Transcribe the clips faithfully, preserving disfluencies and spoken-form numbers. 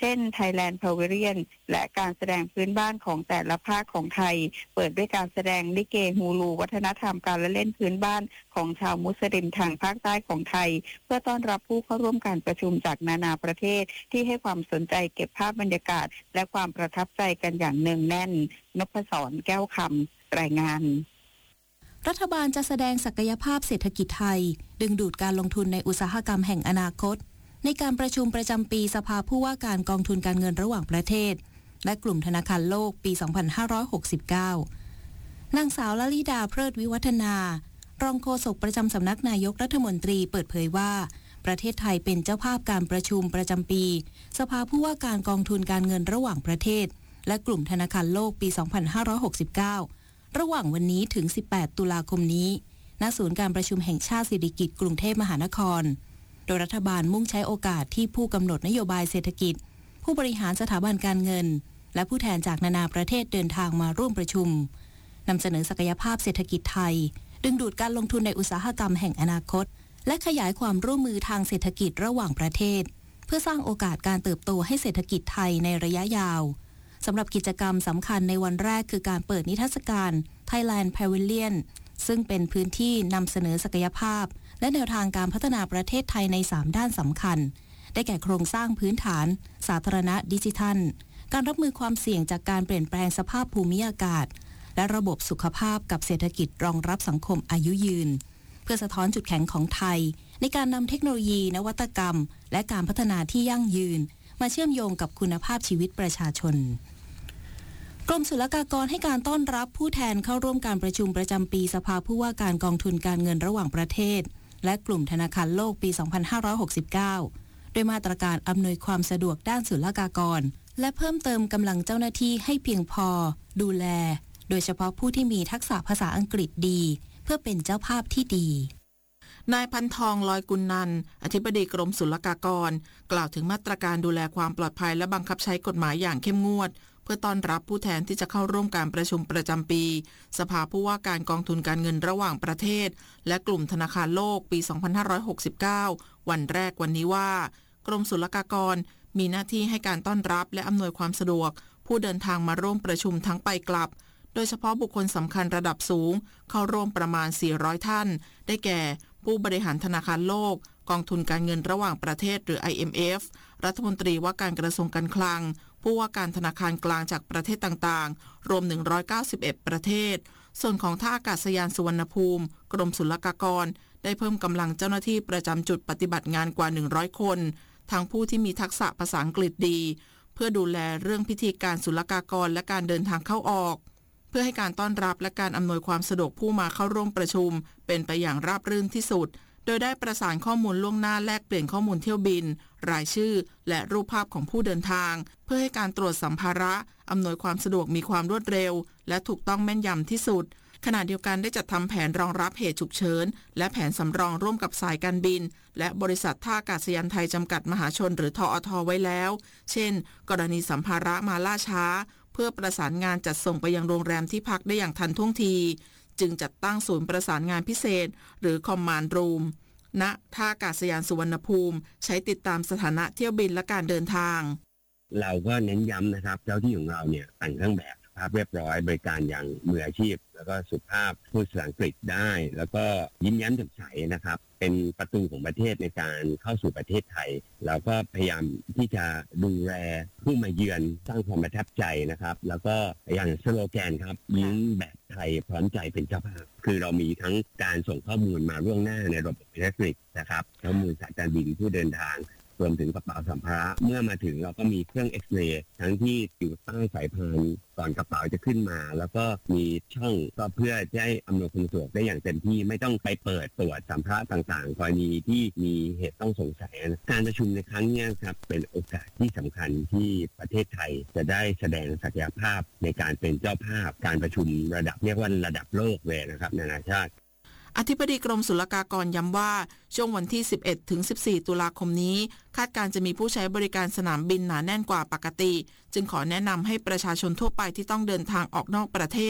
ช่น Thailand Pavilion และการแสดงพื้นบ้านของแต่ละภาคของไทยเปิดด้วยการแสดงลิเกฮูลูวัฒนธรรมการละเล่นพื้นบ้านของชาวมุสลิมทางภาคใต้ของไทยเพื่อต้อนรับผู้เข้าร่วมการประชุมจากนานาประเทศที่ให้ความสนใจเก็บภาพบรรยากาศและความประทับใจกันอย่างเนืองแน่นนพศรแก้วคำรายงานรัฐบาลจะแสดงศักยภาพเศรษฐกิจไทยดึงดูดการลงทุนในอุตสาหกรรมแห่งอนาคตในการประชุมประจำปีสภาผู้ว่าการกองทุนการเงินระหว่างประเทศและกลุ่มธนาคารโลกปี สองพันห้าร้อยหกสิบเก้า นางสาวลลิดาเพลิดวิวัฒนารองโฆษกประจำสำนักนายกรัฐมนตรีเปิดเผยว่าประเทศไทยเป็นเจ้าภาพการประชุมประจำปีสภาผู้ว่าการกองทุนการเงินระหว่างประเทศและกลุ่มธนาคารโลกปี สองพันห้าร้อยหกสิบเก้า ระหว่างวันนี้ถึง สิบแปด ตุลาคมนี้ณ ศูนย์การประชุมแห่งชาติสิริกิติ์กรุงเทพมหานครโดยรัฐบาลมุ่งใช้โอกาสที่ผู้กำหนดนโยบายเศรษฐกิจผู้บริหารสถาบันการเงินและผู้แทนจากนานาประเทศเดินทางมาร่วมประชุมนำเสนอศักยภาพเศรษฐกิจไทยดึงดูดการลงทุนในอุตสาหกรรมแห่งอนาคตและขยายความร่วมมือทางเศรษฐกิจระหว่างประเทศเพื่อสร้างโอกาสการเติบโตให้เศรษฐกิจไทยในระยะยาวสำหรับกิจกรรมสำคัญในวันแรกคือการเปิดนิทรรศการ Thailand Pavilion ซึ่งเป็นพื้นที่นำเสนอศักยภาพและแนวทางการพัฒนาประเทศไทยในสามด้านสำคัญได้แก่โครงสร้างพื้นฐานสาธารณะดิจิทัลการรับมือความเสี่ยงจากการเปลี่ยนแปลงสภาพภูมิอากาศและระบบสุขภาพกับเศรษฐกิจรองรับสังคมอายุยืนเพื่อสะท้อนจุดแข็งของไทยในการนำเทคโนโลยีนวัตกรรมและการพัฒนาที่ยั่งยืนมาเชื่อมโยงกับคุณภาพชีวิตประชาชนกรมศุลกากรให้การต้อนรับผู้แทนเข้าร่วมการประชุมประจำปีสภาผู้ว่าการกองทุนการเงินระหว่างประเทศและกลุ่มธนาคารโลกปี สองพันห้าร้อยหกสิบเก้า ด้วยมาตรการอำนวยความสะดวกด้านศุลกากรและเพิ่มเติมกำลังเจ้าหน้าที่ให้เพียงพอดูแลโดยเฉพาะผู้ที่มีทักษะภาษาอังกฤษดีเพื่อเป็นเจ้าภาพที่ดีนายพันทองลอยกุลนันท์อธิบดีกรมศุลกากรกล่าวถึงมาตรการดูแลความปลอดภัยและบังคับใช้กฎหมายอย่างเข้มงวดเพื่อต้อนรับผู้แทนที่จะเข้าร่วมการประชุมประจำปีสภาผู้ว่าการกองทุนการเงินระหว่างประเทศและกลุ่มธนาคารโลกปี สองพันห้าร้อยหกสิบเก้า วันแรกวันนี้ว่ากรมศุลกากรมีหน้าที่ให้การต้อนรับและอำนวยความสะดวกผู้เดินทางมาร่วมประชุมทั้งไปกลับโดยเฉพาะบุคคลสำคัญระดับสูงเข้าร่วมประมาณสี่ร้อยท่านได้แก่ผู้บริหารธนาคารโลกกองทุนการเงินระหว่างประเทศหรือ ไอ เอ็ม เอฟ รัฐมนตรีว่าการกระทรวงการคลังผู้ว่าการธนาคารกลางจากประเทศต่างๆรวมหนึ่งร้อยเก้าสิบเอ็ดประเทศส่วนของท่าอากาศยานสุวรรณภูมิกรมศุลกากรได้เพิ่มกำลังเจ้าหน้าที่ประจำจุดปฏิบัติงานกว่าหนึ่งร้อยคนทั้งผู้ที่มีทักษะภาษาอังกฤษดีเพื่อดูแลเรื่องพิธีการศุลกากรและการเดินทางเข้าออกเพื่อให้การต้อนรับและการอำนวยความสะดวกผู้มาเข้าร่วมประชุมเป็นไปอย่างราบรื่นที่สุดโดยได้ประสานข้อมูลล่วงหน้าแลกเปลี่ยนข้อมูลเที่ยวบินรายชื่อและรูปภาพของผู้เดินทางเพื่อให้การตรวจสัมภาระอำนวยความสะดวกมีความรวดเร็วและถูกต้องแม่นยำที่สุดขณะเดียวกันได้จัดทำแผนรองรับเหตุฉุกเฉินและแผนสำรองร่วมกับสายการบินและบริษัทท่าอากาศยานไทยจำกัดมหาชนหรือทอทไว้แล้วเช่นกรณีสัมภาระมาล่าช้าเพื่อประสานงานจัดส่งไปยังโรงแรมที่พักได้อย่างทันท่วงทีจึงจัดตั้งศูนย์ประสานงานพิเศษหรือคอมมานด์รูมณท่าอากาศยานสุวรรณภูมิใช้ติดตามสถานะเที่ยวบินและการเดินทางเราก็เน้นย้ำนะครับเจ้าที่ของเราเนี่ยแต่งเครื่องแบบภาพเรียบร้อยบริการอย่างมืออาชีพแล้วก็สุภาพพูดภาษาอังกฤษได้แล้วก็ยิ้มแย้มแจ่มใสนะครับเป็นประตูของประเทศในการเข้าสู่ประเทศไทยเราก็พยายามที่จะดูแลผู้มาเยือนสร้างความประทับใจนะครับแล้วก็อย่างสโลแกนครับยิ้มแบบไทยพร้อมใจเป็นเจ้าภาพคือเรามีทั้งการส่งข้อมูลมาล่วงหน้าในระบบอิเล็กทรอนิกส์นะครับข้อมูลสายการบินผู้เดินทางรวมถึงกระเป๋าสัมภาระเมื่อมาถึงเราก็มีเครื่องเอ็กซเรย์ทั้งที่อยู่ใต้สายพานก่อนกระเป๋าจะขึ้นมาแล้วก็มีช่องก็เพื่อจะให้อำนวยความสะดวกได้อย่างเต็มที่ไม่ต้องไปเปิดตรวจสัมภาระต่างๆกรณีที่มีเหตุต้องสงสัยการประชุมในครั้งนี้ครับเป็นโอกาสที่สำคัญที่ประเทศไทยจะได้แสดงศักยภาพในการเป็นเจ้าภาพการประชุมระดับเรียกว่าระดับโลกเลยนะครับนานาชาติอธิบดีกรมศุลกากรย้ำว่าช่วงวันที่ สิบเอ็ดถึงสิบสี่ ตุลาคมนี้คาดการจะมีผู้ใช้บริการสนามบินหนาแน่นกว่าปกติจึงขอแนะนำให้ประชาชนทั่วไปที่ต้องเดินทางออกนอกประเทศ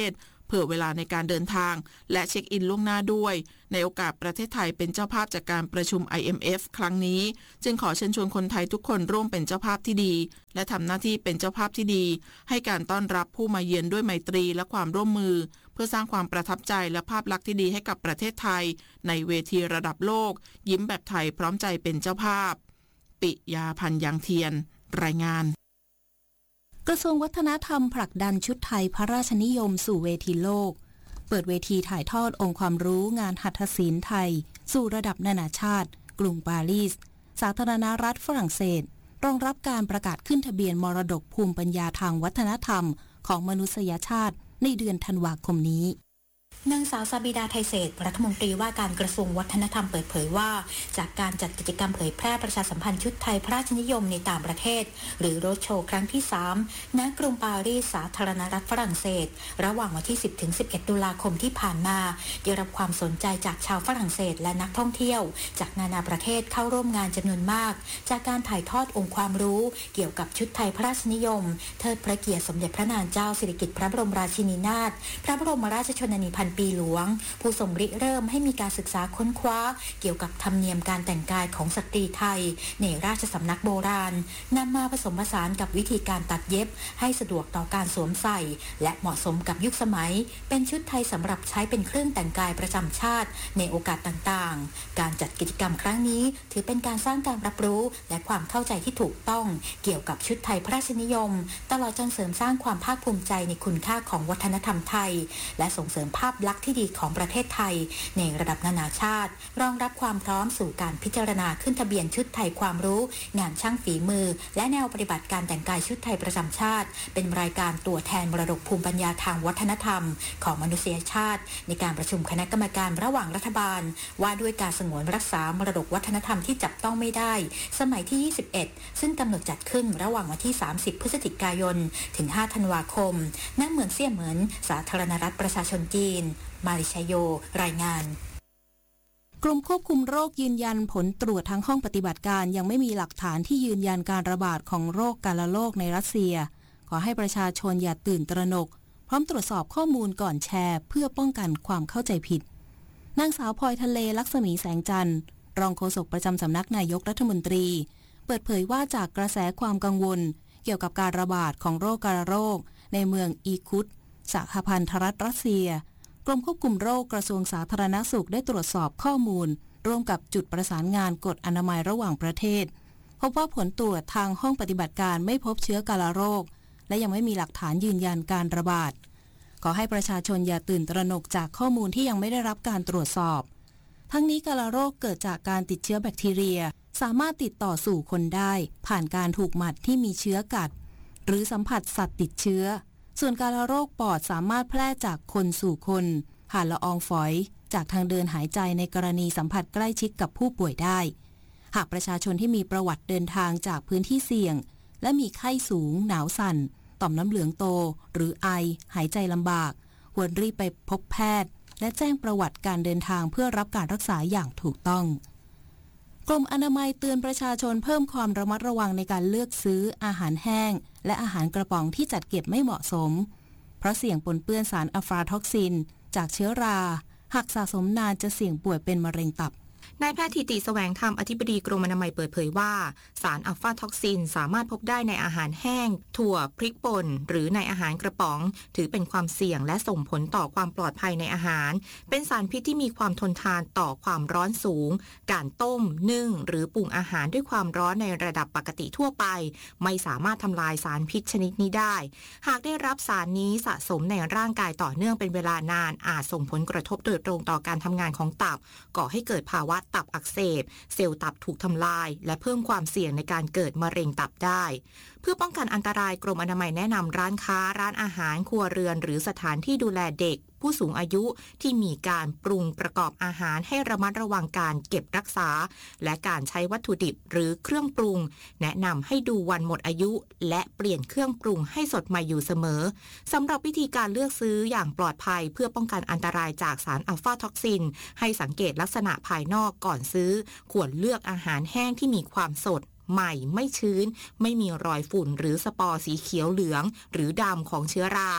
เผื่อเวลาในการเดินทางและเช็คอินล่วงหน้าด้วยในโอกาสประเทศไทยเป็นเจ้าภาพจากการประชุม ไอ เอ็ม เอฟ ครั้งนี้จึงขอเชิญชวนคนไทยทุกคนร่วมเป็นเจ้าภาพที่ดีและทำหน้าที่เป็นเจ้าภาพที่ดีให้การต้อนรับผู้มาเยือนด้วยไมตรีและความร่วมมือเพื่อสร้างความประทับใจและภาพลักษณ์ที่ดีให้กับประเทศไทยในเวทีระดับโลกยิ้มแบบไทยพร้อมใจเป็นเจ้าภาพปิยาพันธ์ยางเทียนรายงานกระทรวงวัฒนธรรมผลักดันชุดไทยพระราชนิยมสู่เวทีโลกเปิดเวทีถ่ายทอดองค์ความรู้งานหัตถศิลป์ไทยสู่ระดับนานาชาติกรุงปารีสสาธารณรัฐฝรั่งเศสรองรับการประกาศขึ้นทะเบียนมรดกภูมิปัญญาทางวัฒนธรรมของมนุษยชาติในเดือนธันวาคมนี้นางสาวซาบิดาไทยเศษรัฐมนตรีว่าการกระทรวงวัฒนธรรมเปิดเผยว่าจากการจัดกิจกรรมเผยแพร่ประชาสัมพันธ์ชุดไทยพระราชนิยมในต่างประเทศหรือโรดโชว์ครั้งที่สามณกรุงปารีสสาธารณรัฐฝรั่งเศสระหว่างวันที่ สิบถึงสิบเอ็ด ตุลาคมที่ผ่านมาได้รับความสนใจจากชาวฝรั่งเศสและนักท่องเที่ยวจากนานาประเทศเข้าร่วมงานจำนวนมากจากการถ่ายทอดองค์ความรู้เกี่ยวกับชุดไทยพระราชนิยมเทิดพระเกียรติสมเด็จพระนางเจ้าสิริกิติ์พระบรมราชินีนาถพระบรมราชชนนีพันปีหลวงผู้ทรงริเริ่มให้มีการศึกษาค้นคว้าเกี่ยวกับธรรมเนียมการแต่งกายของสตรีไทยในราชสำนักโบราณนำมาผสมผสานกับวิธีการตัดเย็บให้สะดวกต่อการสวมใส่และเหมาะสมกับยุคสมัยเป็นชุดไทยสำหรับใช้เป็นเครื่องแต่งกายประจำชาติในโอกาสต่างๆการจัดกิจกรรมครั้งนี้ถือเป็นการสร้างการรับรู้และความเข้าใจที่ถูกต้องเกี่ยวกับชุดไทยพระราชนิยมตลอดจนเสริมสร้างความภาคภูมิใจในคุณค่าของวัฒนธรรมไทยและส่งเสริมภาพลักษณ์ที่ดีของประเทศไทยในระดับนานาชาติรองรับความพร้อมสู่การพิจารณาขึ้นทะเบียนชุดไทยความรู้งานช่างฝีมือและแนวปฏิบัติการแต่งกายชุดไทยประจำชาติเป็นรายการตัวแทนมรดกภูมิปัญญาทางวัฒนธรรมของมนุษยชาติในการประชุมคณะกรรมการระหว่างรัฐบาลว่าด้วยการสงวนรักษามรดกวัฒนธรรมที่จับต้องไม่ได้สมัยที่ยี่สิบเอ็ดซึ่งกำหนดจัดขึ้นระหว่างวันที่สามสิบพฤศจิกายนถึงห้าธันวาคมณเมืองเซี่ยเหมินสาธารณรัฐประชาชนจีนมาริชโยรายงานกรมควบคุมโรคยืนยันผลตรวจทั้งห้องปฏิบัติการยังไม่มีหลักฐานที่ยืนยันการระบาดของโรคกาฬโรคในรัสเซียขอให้ประชาชนอย่าตื่นตระหนกพร้อมตรวจสอบข้อมูลก่อนแชร์เพื่อป้องกันความเข้าใจผิดนางสาวพลอยทะเลลักษมีแสงจันทร์รองโฆษกประจำสำนักนายกรัฐมนตรีเปิดเผยว่าจากกระแสความกังวลเกี่ยวกับการระบาดของโรคกาฬโรคในเมืองอีคุตสหพันธรัฐรัสเซียกรมควบคุมโรคกระทรวงสาธารณสุขได้ตรวจสอบข้อมูลร่วมกับจุดประสานงานกฎอนามัยระหว่างประเทศพบว่าผลตรวจทางห้องปฏิบัติการไม่พบเชื้อกาฬโรคและยังไม่มีหลักฐานยืนยันการระบาดขอให้ประชาชนอย่าตื่นตระหนกจากข้อมูลที่ยังไม่ได้รับการตรวจสอบทั้งนี้กาฬโรคเกิดจากการติดเชื้อแบคทีเรียสามารถติดต่อสู่คนได้ผ่านการถูกหมัดที่มีเชื้อกัดหรือสัมผัสสัตว์ติดเชื้อส่วนกาฬโรคปอดสามารถแพร่จากคนสู่คนผ่านละอองฝอยจากทางเดินหายใจในกรณีสัมผัสใกล้ชิดกับผู้ป่วยได้หากประชาชนที่มีประวัติเดินทางจากพื้นที่เสี่ยงและมีไข้สูงหนาวสั่นต่อมน้ำเหลืองโตหรือไอหายใจลำบากควรรีบไปพบแพทย์และแจ้งประวัติการเดินทางเพื่อรับการรักษาอย่างถูกต้องกรมอนามัยเตือนประชาชนเพิ่มความระมัดระวังในการเลือกซื้ออาหารแห้งและอาหารกระป๋องที่จัดเก็บไม่เหมาะสมเพราะเสี่ยงปนเปื้อนสารอะฟลาท็อกซินจากเชื้อราหากสะสมนานจะเสี่ยงป่วยเป็นมะเร็งตับนายแพทย์ธิติแสวงธรรมอธิบดีกรมอนามัยเปิดเผยว่าสารอัลฟาท็อกซินสามารถพบได้ในอาหารแห้งถั่วพริกป่นหรือในอาหารกระป๋องถือเป็นความเสี่ยงและส่งผลต่อความปลอดภัยในอาหารเป็นสารพิษที่มีความทนทานต่อความร้อนสูงการต้มนึ่งหรือปรุงอาหารด้วยความร้อนในระดับปกติทั่วไปไม่สามารถทำลายสารพิษชนิดนี้ได้หากได้รับสารนี้สะสมในร่างกายต่อเนื่องเป็นเวลานานอาจส่งผลกระทบโดยตรงต่อการทำงานของตับก่อให้เกิดภาวะตับอักเสบเซลล์ตับถูกทำลายและเพิ่มความเสี่ยงในการเกิดมะเร็งตับได้เพื่อป้องกันอันตรายกรมอนามัยแนะนำร้านค้าร้านอาหารครัวเรือนหรือสถานที่ดูแลเด็กผู้สูงอายุที่มีการปรุงประกอบอาหารให้ระมัดระวังการเก็บรักษาและการใช้วัตถุดิบหรือเครื่องปรุงแนะนำให้ดูวันหมดอายุและเปลี่ยนเครื่องปรุงให้สดใหม่อยู่เสมอสำหรับวิธีการเลือกซื้ออย่างปลอดภัยเพื่อป้องกันอันตรายจากสารอัลฟาท็อกซินให้สังเกตลักษณะภายนอกก่อนซื้อควรเลือกอาหารแห้งที่มีความสดใหม่ไม่ชื้นไม่มีรอยฝุ่นหรือสปอร์สีเขียวเหลืองหรือดำของเชื้อรา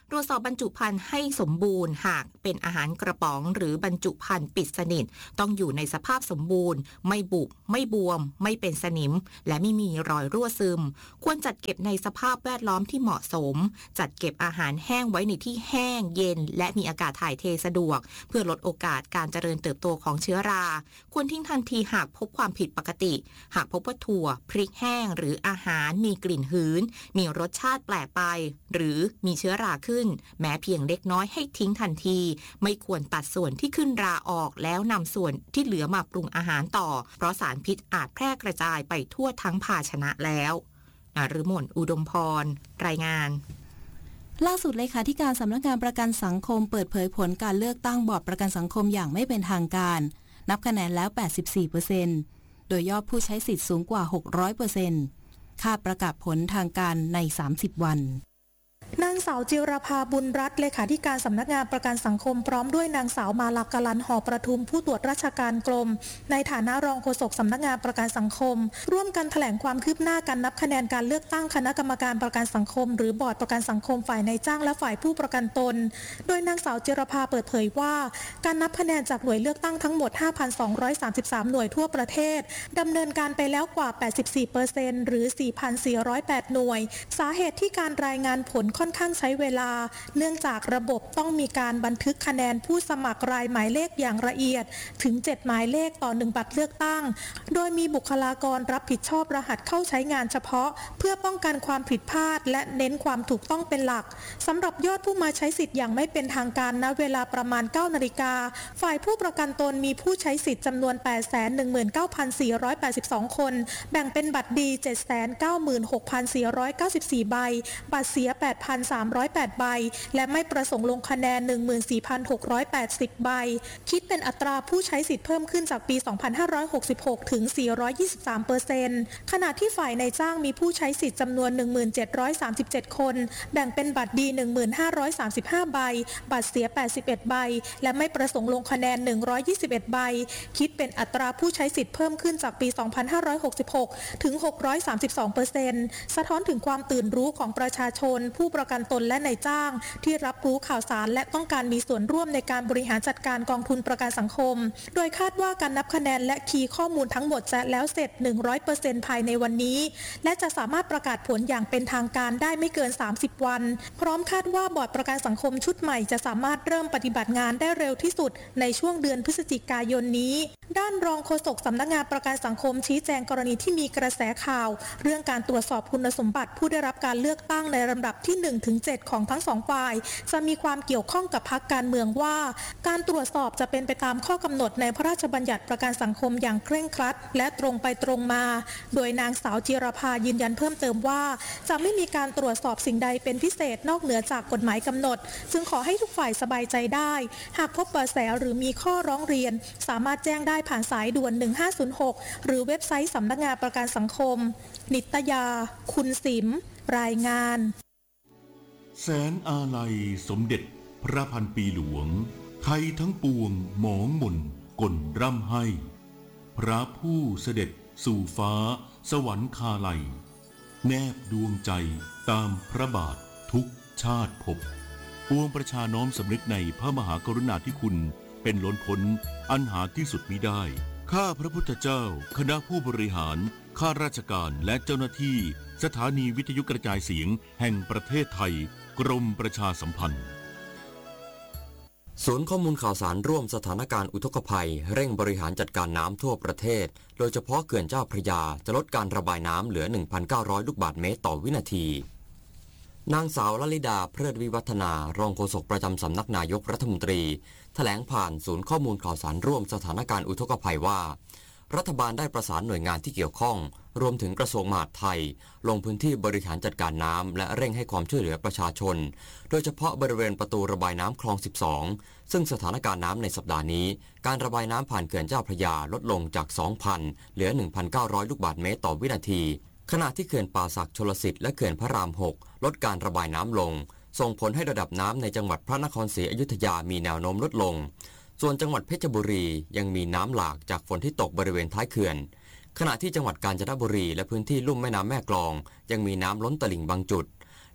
ตรวจสอบบรรจุภัณฑ์ให้สมบูรณ์หากเป็นอาหารกระป๋องหรือบรรจุภัณฑ์ปิดสนิทต้องอยู่ในสภาพสมบูรณ์ไม่บุบไม่บวมไม่เป็นสนิมและไม่มีรอยรั่วซึมควรจัดเก็บในสภาพแวดล้อมที่เหมาะสมจัดเก็บอาหารแห้งไว้ในที่แห้งเย็นและมีอากาศถ่ายเทสะดวกเพื่อลดโอกาสการเจริญเติบโตของเชื้อราควรทิ้งทันทีหากพบความผิดปกติหากพบว่าถั่วพริกแห้งหรืออาหารมีกลิ่นหืนมีรสชาติแปลกไปหรือมีเชื้อราขึ้นแม้เพียงเล็กน้อยให้ทิ้งทันทีไม่ควรตัดส่วนที่ขึ้นราออกแล้วนำส่วนที่เหลือมาปรุงอาหารต่อเพราะสารพิษอาจแพร่กระจายไปทั่วทั้งภาชนะแล้วนฤมลอุดมพรรายงานล่าสุดเลขาธิการสำนักงานประกันสังคมเปิดเผยผลการเลือกตั้งบอร์ดประกันสังคมอย่างไม่เป็นทางการนับคะแนนแล้ว แปดสิบสี่เปอร์เซ็นต์ โดยยอดผู้ใช้สิทธิ์สูงกว่า หกร้อยเปอร์เซ็นต์ คาดประกาศผลทางการใน สามสิบ วันนางสาวจิรภาบุญรัตน์เลขาธิการสำนักงานประกันสังคมพร้อมด้วยนางสาวมาลักกลันหอประทุมผู้ตรวจราชการกรมในฐานะรองโฆษกสำนักงานประกันสังคมร่วมกันแถลงความคืบหน้าการนับคะแนนการเลือกตั้งคณะกรรมการประกันสังคมหรือบอร์ดประกันสังคมฝ่ายนายจ้างและฝ่ายผู้ประกันตนโดยนางสาวจิรภาเปิดเผยว่าการนับคะแนนจากหน่วยเลือกตั้งทั้งหมด ห้าพันสองร้อยสามสิบสาม หน่วยทั่วประเทศดำเนินการไปแล้วกว่า แปดสิบสี่เปอร์เซ็นต์ หรือ สี่พันสี่ร้อยแปด หน่วยสาเหตุที่การรายงานผลค่อนข้างใช้เวลาเนื่องจากระบบต้องมีการบันทึกคะแนนผู้สมัครรายหมายเลขอย่างละเอียดถึงเจ็ดหมายเลขต่อหนึ่งบัตรเลือกตั้งโดยมีบุคลากรรับผิดชอบรหัสเข้าใช้งานเฉพาะเพื่อป้องกันความผิดพลาดและเน้นความถูกต้องเป็นหลักสำหรับยอดผู้มาใช้สิทธิ์อย่างไม่เป็นทางการณเวลาประมาณ เก้านาฬิกาฝ่ายผู้ประกันตนมีผู้ใช้สิทธิ์จำนวน แปดแสนหนึ่งหมื่นเก้าพันสี่ร้อยแปดสิบสอง คนแบ่งเป็นบัตรดี เจ็ดแสนเก้าหมื่นหกพันสี่ร้อยเก้าสิบสี่ ใบบัตรเสีย แปดพันสามร้อยแปด ใบและไม่ประสงค์ลงคะแนน หนึ่งหมื่นสี่พันหกร้อยแปดสิบ ใบคิดเป็นอัตราผู้ใช้สิทธิ์เพิ่มขึ้นจากปี สองพันห้าร้อยหกสิบหก ถึง สี่ร้อยยี่สิบสามเปอร์เซ็นต์ ขณะที่ฝ่ายนายจ้างมีผู้ใช้สิทธิ์จำนวน หนึ่งหมื่นเจ็ดร้อยสามสิบเจ็ด คนแบ่งเป็นบัตรดี หนึ่งหมื่นห้าร้อยสามสิบห้า ใบบัตรเสีย แปดสิบเอ็ด ใบและไม่ประสงค์ลงคะแนน หนึ่งร้อยยี่สิบเอ็ด ใบคิดเป็นอัตราผู้ใช้สิทธิ์เพิ่มขึ้นจากปี สองพันห้าร้อยหกสิบหก ถึง หกร้อยสามสิบสองเปอร์เซ็นต์ สะท้อนถึงความตื่นรู้ของประชาชนผู้ประกันตนและนายจ้างที่รับรู้ข่าวสารและต้องการมีส่วนร่วมในการบริหารจัดการกองทุนประกันสังคมโดยคาดว่าการนับคะแนนและคีย์ข้อมูลทั้งหมดจะแล้วเสร็จ หนึ่งร้อยเปอร์เซ็นต์ ภายในวันนี้และจะสามารถประกาศผลอย่างเป็นทางการได้ไม่เกินสามสิบวันพร้อมคาดว่าบอร์ดประกันสังคมชุดใหม่จะสามารถเริ่มปฏิบัติงานได้เร็วที่สุดในช่วงเดือนพฤศจิกายนนี้ด้านรองโฆษกสำนักงานประกันสังคมชี้แจงกรณีที่มีกระแสข่าวเรื่องการตรวจสอบคุณสมบัติผู้ได้รับการเลือกตั้งในลำดับที่ หนึ่งถึงเจ็ด ของทั้งสองฝ่ายจะมีความเกี่ยวข้องกับพรรคการเมืองว่าการตรวจสอบจะเป็นไปตามข้อกำหนดในพระราชบัญญัติประกันสังคมอย่างเคร่งครัดและตรงไปตรงมาโดยนางสาวจิรภายืนยันเพิ่มเติมว่าจะไม่มีการตรวจสอบสิ่งใดเป็นพิเศษนอกเหนือจากกฎหมายกำหนดซึ่งขอให้ทุกฝ่ายสบายใจได้หากพบเบาะแสหรือมีข้อร้องเรียนสามารถแจ้งได้ผ่านสายด่วนหนึ่งห้าศูนย์หกหรือเว็บไซต์สำนักงานประกันสังคมนิตยาคุณสิมรายงานแสนอาลัยสมเด็จพระพันปีหลวงไทยทั้งปวงหมองหม่นก่นร่ำให้พระผู้เสด็จสู่ฟ้าสวรรคาลัยแนบดวงใจตามพระบาททุกชาติภพปวงประชาน้อมสำนึกในพระมหากรุณาธิคุณเป็นล้นพ้นอันหาที่สุดมิได้ข้าพระพุทธเจ้าคณะผู้บริหารข้าราชการและเจ้าหน้าที่สถานีวิทยุกระจายเสียงแห่งประเทศไทยกรมประชาสัมพันธ์ศูนย์ข้อมูลข่าวสารร่วมสถานการณ์อุทกภัยเร่งบริหารจัดการน้ำทั่วประเทศโดยเฉพาะเขื่อนเจ้าพระยาจะลดการระบายน้ำเหลือ หนึ่งพันเก้าร้อย ลูกบาศก์เมตรต่อวินาทีนางสาวลลิดาเพลิดวิวัฒนารองโฆษกประจำสำนักนายกรัฐมนตรีแถลงผ่านศูนย์ข้อมูลข่าวสารร่วมสถานการณ์อุทกภัยว่ารัฐบาลได้ประสานหน่วยงานที่เกี่ยวข้องรวมถึงกระทรวงมหาดไทยลงพื้นที่บริหารจัดการน้ำและเร่งให้ความช่วยเหลือประชาชนโดยเฉพาะบริเวณประตูระบายน้ำคลองสิบสองซึ่งสถานการณ์น้ำในสัปดาห์นี้การระบายน้ำผ่านเขื่อนเจ้าพระยาลดลงจาก สองพัน เหลือ หนึ่งพันเก้าร้อย ลูกบาศก์เมตรต่อวินาทีขณะที่เขื่อนป่าสักชลสิทธิ์และเขื่อนพระรามหกลดการระบายน้ำลงส่งผลให้ระดับน้ำในจังหวัดพระนครศรีอยุธยามีแนวโน้มลดลงส่วนจังหวัดเพชรบุรียังมีน้ำหลากจากฝนที่ตกบริเวณท้ายเขื่อนขณะที่จังหวัดกาญจนบุรีและพื้นที่ลุ่มแม่น้ำแม่กลองยังมีน้ำล้นตลิ่งบางจุด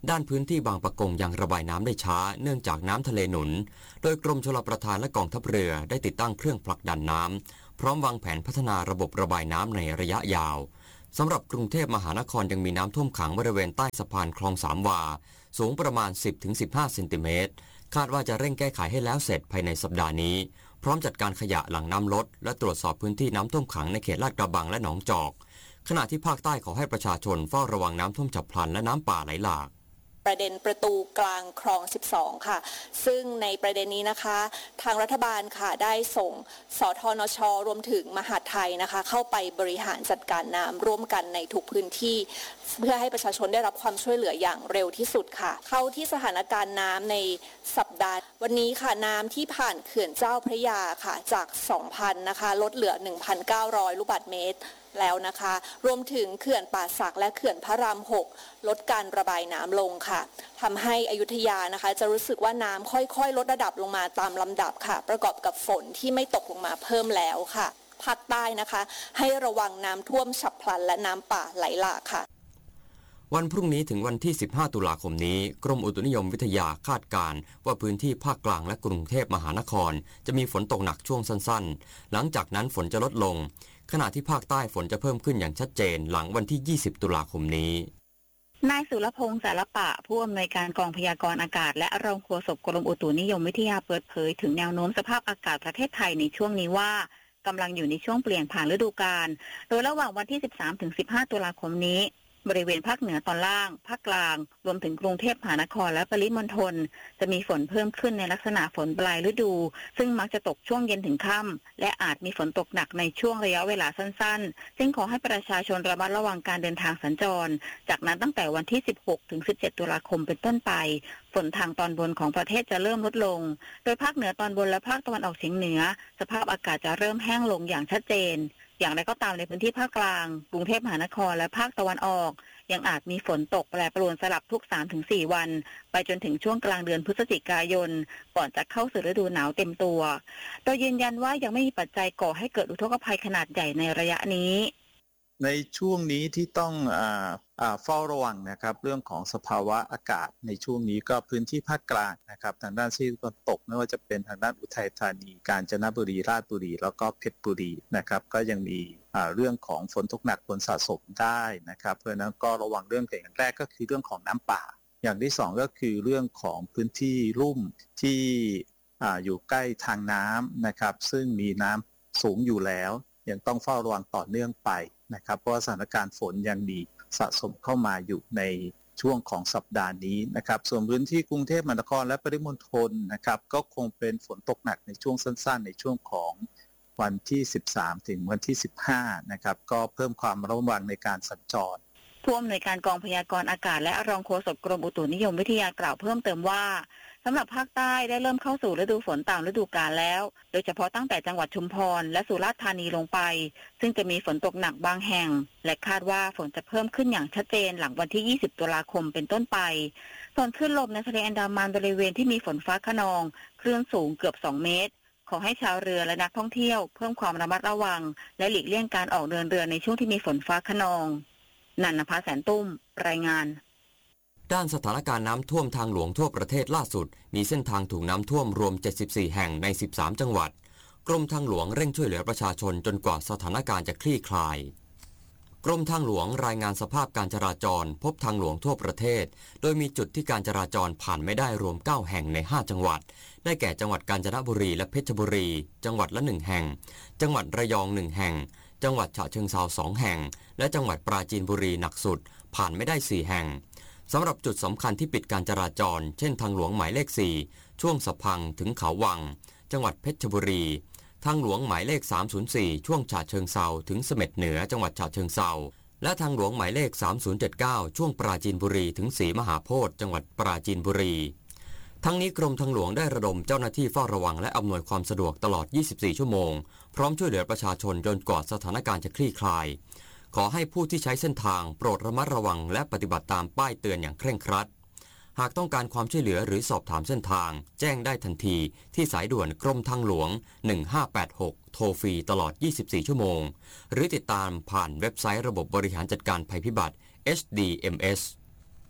ด้านพื้นที่บางปะกงยังระบายน้ำได้ช้าเนื่องจากน้ำทะเลหนุนโดยกรมชลประทานและกองทัพเรือได้ติดตั้งเครื่องผลักดันน้ำพร้อมวางแผนพัฒนาระบบระบายน้ำในระยะยาวสำหรับกรุงเทพมหานครยังมีน้ำท่วมขังบริเวณใต้สะพานคลองสามวาสูงประมาณ สิบถึงสิบห้า เซนติเมตรคาดว่าจะเร่งแก้ไขให้แล้วเสร็จภายในสัปดาห์นี้พร้อมจัดการขยะหลังน้ำลดและตรวจสอบพื้นที่น้ำท่วมขังในเขตลาดกระบังและหนองจอกขณะที่ภาคใต้ขอให้ประชาชนเฝ้าระวังน้ำท่วมฉับพลันและน้ำป่าไหลหลากประเด็นประตูกลางคลองสิบสองค่ะซึ่งในประเด็นนี้นะคะทางรัฐบาลค่ะได้ส่งสทนช.รวมถึงมหาดไทยนะคะเข้าไปบริหารจัดการน้ำร่วมกันในทุกพื้นที่เพื่อให้ประชาชนได้รับความช่วยเหลืออย่างเร็วที่สุดค่ะเข้าที่สถานการณ์น้ำในสัปดาห์วันนี้ค่ะน้ำที่ผ่านเขื่อนเจ้าพระยาค่ะจาก สองพัน นะคะลดเหลือ หนึ่งพันเก้าร้อย ลูกบาศก์เมตรแล้วนะคะรวมถึงเขื่อนป่าสักและเขื่อนพระรามหกลดการระบายน้ำลงค่ะทำให้อยุธยานะคะจะรู้สึกว่าน้ำค่อยๆลดระดับลงมาตามลำดับค่ะประกอบกับฝนที่ไม่ตกลงมาเพิ่มแล้วค่ะภาคใต้นะคะให้ระวังน้ำท่วมฉับพลันและน้ำป่าไหลหลากค่ะวันพรุ่งนี้ถึงวันที่สิบห้าตุลาคมนี้กรมอุตุนิยมวิทยาคาดการณ์ว่าพื้นที่ภาคกลางและกรุงเทพมหานครจะมีฝนตกหนักช่วงสั้นๆหลังจากนั้นฝนจะลดลงขณะที่ภาคใต้ฝนจะเพิ่มขึ้นอย่างชัดเจนหลังวันที่ยี่สิบตุลาคมนี้นายสุรพงษ์สารปะผู้อำนวยการกองพยากรณ์อากาศและรองโฆษกกรมอุตุนิยมวิทยาเปิดเผยถึงแนวโน้มสภาพอากาศประเทศไทยในช่วงนี้ว่ากำลังอยู่ในช่วงเปลี่ยนผ่านฤดูกาลโดยระหว่างวันที่สิบสามถึงสิบห้าตุลาคมนี้บริเวณภาคเหนือตอนล่างภาคกลางรวมถึงกรุงเทพมหานครและปริมณฑลจะมีฝนเพิ่มขึ้นในลักษณะฝนปลายฤดูซึ่งมักจะตกช่วงเย็นถึงค่ำและอาจมีฝนตกหนักในช่วงระยะเวลาสั้นๆซึ่งขอให้ประชาชนระมัดระวังการเดินทางสัญจรจากนั้นตั้งแต่วันที่สิบหกถึงสิบเจ็ดตุลาคมเป็นต้นไปฝนทางตอนบนของประเทศจะเริ่มลดลงโดยภาคเหนือตอนบนและภาคตะวันออกเฉียงเหนือสภาพอากาศจะเริ่มแห้งลงอย่างชัดเจนอย่างไรก็ตามในพื้นที่ภาคกลางกรุงเทพมหานครและภาคตะวันออกยังอาจมีฝนตกแปรปรวนสลับทุก สามถึงสี่ วันไปจนถึงช่วงกลางเดือนพฤศจิกายนก่อนจะเข้าสู่ฤดูหนาวเต็มตัวโดยยืนยันว่ายังไม่มีปัจจัยก่อให้เกิดอุทกภัยขนาดใหญ่ในระยะนี้ในช่วงนี้ที่ต้องอ่าอ่าเฝ้าระวังนะครับเรื่องของสภาวะอากาศในช่วงนี้ก็พื้นที่ภาคกลางนะครับทางด้านซีกตะวันตกไม่ว่าจะเป็นทางด้านอุทัยธานีกาญจนบุรีราชบุรีแล้วก็เพชรบุรีนะครับก็ยังมีอ่าเรื่องของฝนตกหนักฝนสะสมได้นะครับเพราะฉะนั้นก็ระวังเรื่องอย่างแรกก็คือเรื่องของน้ำป่าอย่างที่สองก็คือเรื่องของพื้นที่ลุ่มที่อ่าอยู่ใกล้ทางน้ำนะครับซึ่งมีน้ำสูงอยู่แล้วยังต้องเฝ้าระวังต่อเนื่องไปนะครับเพราะสถานการณ์ฝนยังมีสะสมเข้ามาอยู่ในช่วงของสัปดาห์นี้นะครับส่วนพื้นที่กรุงเทพมหานครและปริมณฑลนะครับก็คงเป็นฝนตกหนักในช่วงสั้นๆในช่วงของวันที่สิบสามถึงวันที่สิบห้านะครับก็เพิ่มความระมัดระวังในการสัญจรผู้อำนวยการกองพยากรณ์อากาศและรองโฆษกกรมอุตุนิยมวิทยากล่าวเพิ่มเติมว่าสำหรับภาคใต้ได้เริ่มเข้าสู่ฤดูฝนตามฤดูกาลแล้วโดยเฉพาะตั้งแต่จังหวัดชุมพรและสุราษฎร์ธานีลงไปซึ่งจะมีฝนตกหนักบางแห่งและคาดว่าฝนจะเพิ่มขึ้นอย่างชัดเจนหลังวันที่ยี่สิบตุลาคมเป็นต้นไปส่วนคลื่นลมในทะเลอันดามันบริเวณที่มีฝนฟ้าคะนองคลื่นสูงเกือบสองเมตรขอให้ชาวเรือและนักท่องเที่ยวเพิ่มความระมัดระวังและหลีกเลี่ยงการออกเดินเรือในช่วงที่มีฝนฟ้าคะนองนันนภาแสนตุ้มรายงานด้านสถานการณ์น้ำท่วมทางหลวงทั่วประเทศล่าสุดมีเส้นทางถูกน้ำท่วมรวมเจ็ดสิบสี่แห่งในสิบสามจังหวัดกรมทางหลวงเร่งช่วยเหลือประชาชนจนกว่าสถานการณ์จะคลี่คลายกรมทางหลวงรายงานสภาพการจราจรพบทางหลวงทั่วประเทศโดยมีจุดที่การจราจรผ่านไม่ได้รวมเก้าแห่งในห้าจังหวัดได้แก่จังหวัดกาญจนบุรีและเพชรบุรีจังหวัดละหนึ่งแห่งจังหวัดระยองหนึ่งแห่งจังหวัดฉะเชิงเทราสองแห่งและจังหวัดปราจีนบุรีหนักสุดผ่านไม่ได้สี่แห่งสำหรับจุดสำคัญที่ปิดการจราจรเช่นทางหลวงหมายเลขสี่ช่วงสะพังถึงเขาวังจังหวัดเพชรบุรีทางหลวงหมายเลขสามศูนย์สี่ช่วงฉะเชิงเทราถึงเสม็ดเหนือจังหวัดฉะเชิงเทราและทางหลวงหมายเลขสามศูนย์เจ็ดเก้าช่วงปราจีนบุรีถึงศรีมหาโพธิ์จังหวัดปราจีนบุรีทั้งนี้กรมทางหลวงได้ระดมเจ้าหน้าที่เฝ้าระวังและอำนวยความสะดวกตลอดยี่สิบสี่ชั่วโมงพร้อมช่วยเหลือประชาชนจนกว่าสถานการณ์จะคลี่คลายขอให้ผู้ที่ใช้เส้นทางโปรดระมัดระวังและปฏิบัติตามป้ายเตือนอย่างเคร่งครัดหากต้องการความช่วยเหลือหรือสอบถามเส้นทางแจ้งได้ทันทีที่สายด่วนกรมทางหลวงหนึ่งห้าแปดหกโทรฟรีตลอดยี่สิบสี่ชั่วโมงหรือติดตามผ่านเว็บไซต์ระบบบบริหารจัดการภัยพิบัติ เอช ดี เอ็ม เอส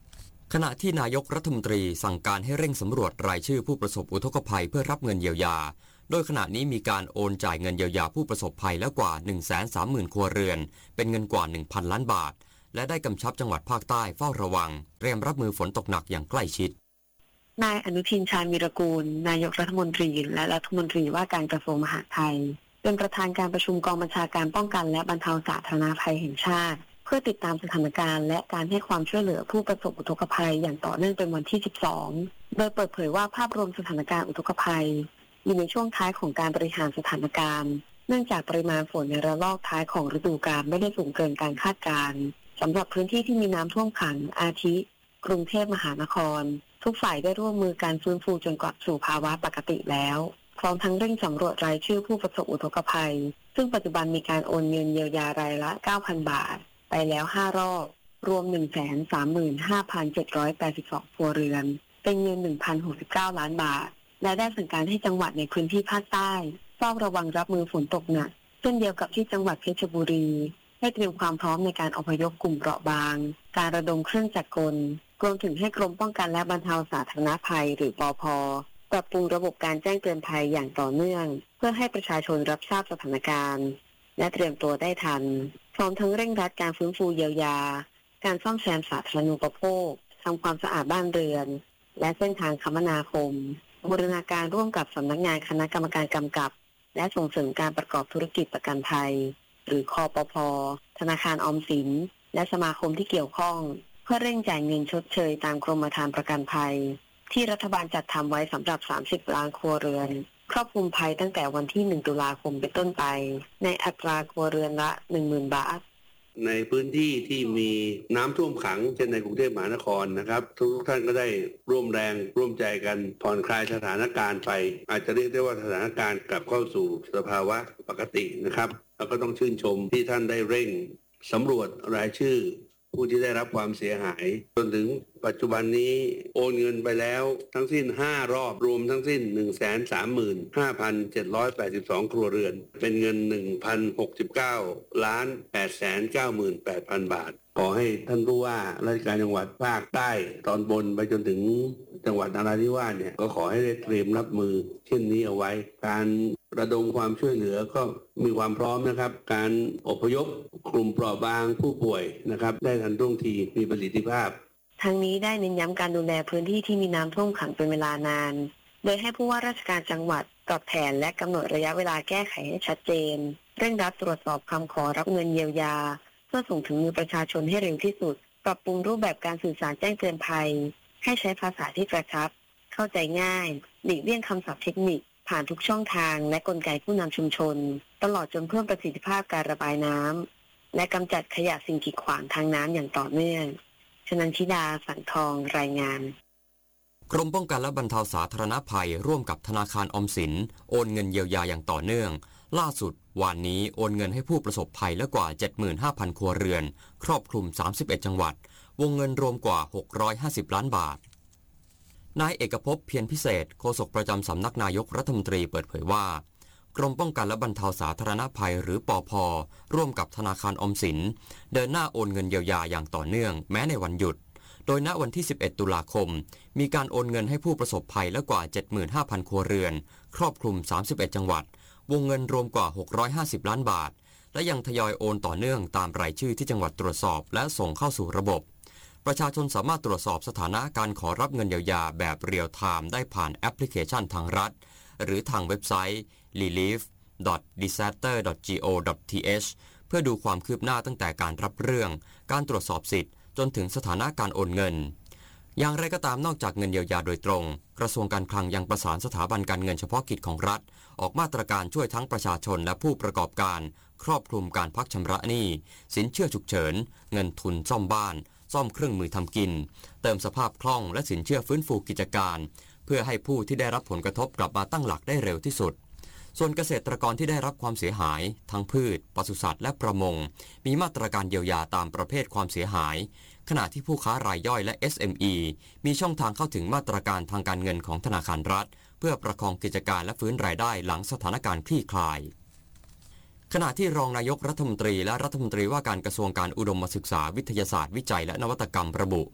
ขณะที่นายกรัฐมนตรีสั่งการให้เร่งสำรวจรายชื่อผู้ประสบอุทกภัยเพื่อรับเงินเยียวยาโดยขณะนี้มีการโอนจ่ายเงินเยียวยาผู้ประสบภัยแล้วกว่า หนึ่งแสนสามหมื่น ครัวเรือนเป็นเงินกว่า หนึ่งพัน ล้านบาทและได้กำชับจังหวัดภาคใต้เฝ้าระวังเตรียมรับมือฝนตกหนักอย่างใกล้ชิดนายอนุทินชาญวีรกูลนายกรัฐมนตรีและรัฐมนตรีว่าการกระทรวงมหาดไทยเป็นประธานการประชุมกองบัญชาการป้องกันและบรรเทาสาธารณภัยแห่งชาติเพื่อติดตามสถานการณ์และการให้ความช่วยเหลือผู้ประสบอุทกภัยอย่างต่อเนื่องเป็นวันที่สิบสองโดยเปิดเผยว่าภาพรวมสถานการณ์อุทกภัยอยู่ในช่วงท้ายของการบริหารสถานการณ์เนื่องจากปริมาณฝนในระลอกท้ายของฤดูกาลไม่ได้สูงเกินการคาดการณ์สำหรับพื้นที่ที่มีน้ำท่วมขังอาทิกรุงเทพมหานครทุกฝ่ายได้ร่วมมือการฟื้นฟูจนกลับสู่ภาวะปกติแล้วพร้อมทั้งเร่งสำรวจรายชื่อผู้ประสบอุทกภัยซึ่งปัจจุบันมีการโอนเงินเยียวยารายละ เก้าพัน บาทไปแล้วห้ารอบรวม หนึ่งแสนสามหมื่นห้าพันเจ็ดร้อยแปดสิบสอง ครัวเรือนเป็นเงิน หนึ่งพันหกสิบเก้า ล้านบาทและได้สั่งการให้จังหวัดในพื้นที่ภาคใต้เฝ้าระวังรับมือฝนตกหนักเช่นเดียวกับที่จังหวัดเพชรบุรีให้เตรียมความพร้อมในการอพยพกลุ่มเปราะบางการระดมเครื่องจักรกลรวมถึงให้กรมป้องกันและบรรเทาสาธารณภัยหรือปภ.ปรับปรุงระบบการแจ้งเตือนภัยอย่างต่อเนื่องเพื่อให้ประชาชนรับทราบสถานการณ์และเตรียมตัวได้ทันพร้อมทั้งเร่งรัดการฟื้นฟูเยียวยาการซ่อมแซมสาธารณูปโภคทำความสะอาดบ้านเรือนและเส้นทางคมนาคมบูรณาการร่วมกับสำนักงานคณะกรรมการกำกับและส่งเสริมการประกอบธุรกิจประกันภัยหรือคปภ.ธนาคารออมสินและสมาคมที่เกี่ยวข้องเพื่อเร่งจ่ายเงินชดเชยตามกรมธรรม์ประกันภัยที่รัฐบาลจัดทำไว้สำหรับสามสิบล้านครัวเรือนครอบคลุมภัยตั้งแต่วันที่หนึ่งตุลาคมเป็นต้นไปในอัตราครัวเรือนละ หนึ่งหมื่น บาทในพื้นที่ที่มีน้ำท่วมขังเช่นในกรุงเทพมหานครนะครับทุกท่านก็ได้ร่วมแรงร่วมใจกันผ่อนคลายสถานการณ์ไปอาจจะเรียกได้ว่าสถานการณ์กลับเข้าสู่สภาวะปกตินะครับแล้วก็ต้องชื่นชมที่ท่านได้เร่งสำรวจรายชื่อผู้ที่ได้รับความเสียหายจนถึงปัจจุบันนี้โอนเงินไปแล้วทั้งสิ้นห้ารอบรวมทั้งสิ้น หนึ่งแสนสามหมื่นห้าพันเจ็ดร้อยแปดสิบสอง ครัวเรือนเป็นเงิน หนึ่งพันหกสิบเก้าล้านแปดแสนเก้าหมื่นแปดพัน บาทขอให้ท่านผู้ว่าราชการจังหวัดภาคใต้ตอนบนไปจนถึงจังหวัดนราธิวาสเนี่ยก็ขอให้ได้เตรียมรับมือเช่นนี้เอาไว้การระดมความช่วยเหลือก็มีความพร้อมนะครับการอพยพกลุ่มเปราะบางผู้ป่วยนะครับได้ทันท่วงทีมีประสิทธิภาพทั้งนี้ได้เน้นย้ำการดูแลพื้นที่ที่มีน้ำท่วมขังเป็นเวลานานโดยให้ผู้ว่าราชการจังหวัดปรับแผนและกำหนดระยะเวลาแก้ไขให้ชัดเจนเร่งรัดตรวจสอบคำขอรับเงินเยียวยาเพื่อส่งถึงมือประชาชนให้เร็วที่สุดปรับปรุงรูปแบบการสื่อสารแจ้งเตือนภัยให้ใช้ภาษาที่กระชับเข้าใจง่ายหลีกเลี่ยงคำศัพท์เทคนิคผ่านทุกช่องทางและกลไกผู้นำชุมชนตลอดจนเพิ่มประสิทธิภาพการระบายน้ำและกำจัดขยะสิ่งกีดขวางทางน้ำอย่างต่อเนื่องชนันทิดาสังทองรายงานกรมป้องกันและบรรเทาสาธารณภัยร่วมกับธนาคารออมสินโอนเงินเยียวยาอย่างต่อเนื่องล่าสุดวันนี้โอนเงินให้ผู้ประสบภัยและกว่า เจ็ดหมื่นห้าพัน ครัวเรือนครอบคลุมสามสิบเอ็ดจังหวัดวงเงินรวมกว่าหกร้อยห้าสิบล้านบาทนายเอกภพเพียรพิเศษโฆษกประจำสำนักนายกรัฐมนตรีเปิดเผยว่ากรมป้องกันและบรรเทาสาธารณภัยหรือปภ.ร่วมกับธนาคารออมสินเดินหน้าโอนเงินเยียวยาอย่างต่อเนื่องแม้ในวันหยุดโดยณวันที่สิบเอ็ดตุลาคมมีการโอนเงินให้ผู้ประสบภัยและกว่า เจ็ดหมื่นห้าพัน ครัวเรือนครอบคลุมสามสิบเอ็ดจังหวัดวงเงินรวมกว่าหกร้อยห้าสิบล้านบาทและยังทยอยโอนต่อเนื่องตามรายชื่อที่จังหวัดตรวจสอบและส่งเข้าสู่ระบบประชาชนสามารถตรวจสอบสถานะการขอรับเงินเยียวยาแบบเรียลไทม์ได้ผ่านแอปพลิเคชันทางรัฐหรือทางเว็บไซต์ รีลีฟ ดอท ดิซาสเตอร์ ดอท จี โอ ดอท ที เอช เพื่อดูความคืบหน้าตั้งแต่การรับเรื่องการตรวจสอบสิทธิ์จนถึงสถานะการโอนเงินอย่างไรก็ตามนอกจากเงินเยียวยาโดยตรงกระทรวงการคลังยังประสานสถาบันการเงินเฉพาะกิจของรัฐออกมาตรการช่วยทั้งประชาชนและผู้ประกอบการครอบคลุมการพักชำระหนี้สินเชื่อฉุกเฉินเงินทุนซ่อมบ้านซ่อมเครื่องมือทำกินเติมสภาพคล่องและสินเชื่อฟื้นฟูกิจการเพื่อให้ผู้ที่ได้รับผลกระทบกลับมาตั้งหลักได้เร็วที่สุดส่วนเกษตรกรที่ได้รับความเสียหายทั้งพืชปศุสัตว์และประมงมีมาตรการเยียวยาตามประเภทความเสียหายขณะที่ผู้ค้ารายย่อยและ เอส เอ็ม อี มีช่องทางเข้าถึงมาตรการทางการเงินของธนาคารรัฐเพื่อประคองกิจการและฟื้นรายได้หลังสถานการณ์คลี่คลายขณะที่รองนายกรัฐมนตรีและรัฐมนตรีว่าการกระทรวงการอุดมศึกษาวิทยาศาสตร์วิจัยและนวัตกรรมระบุ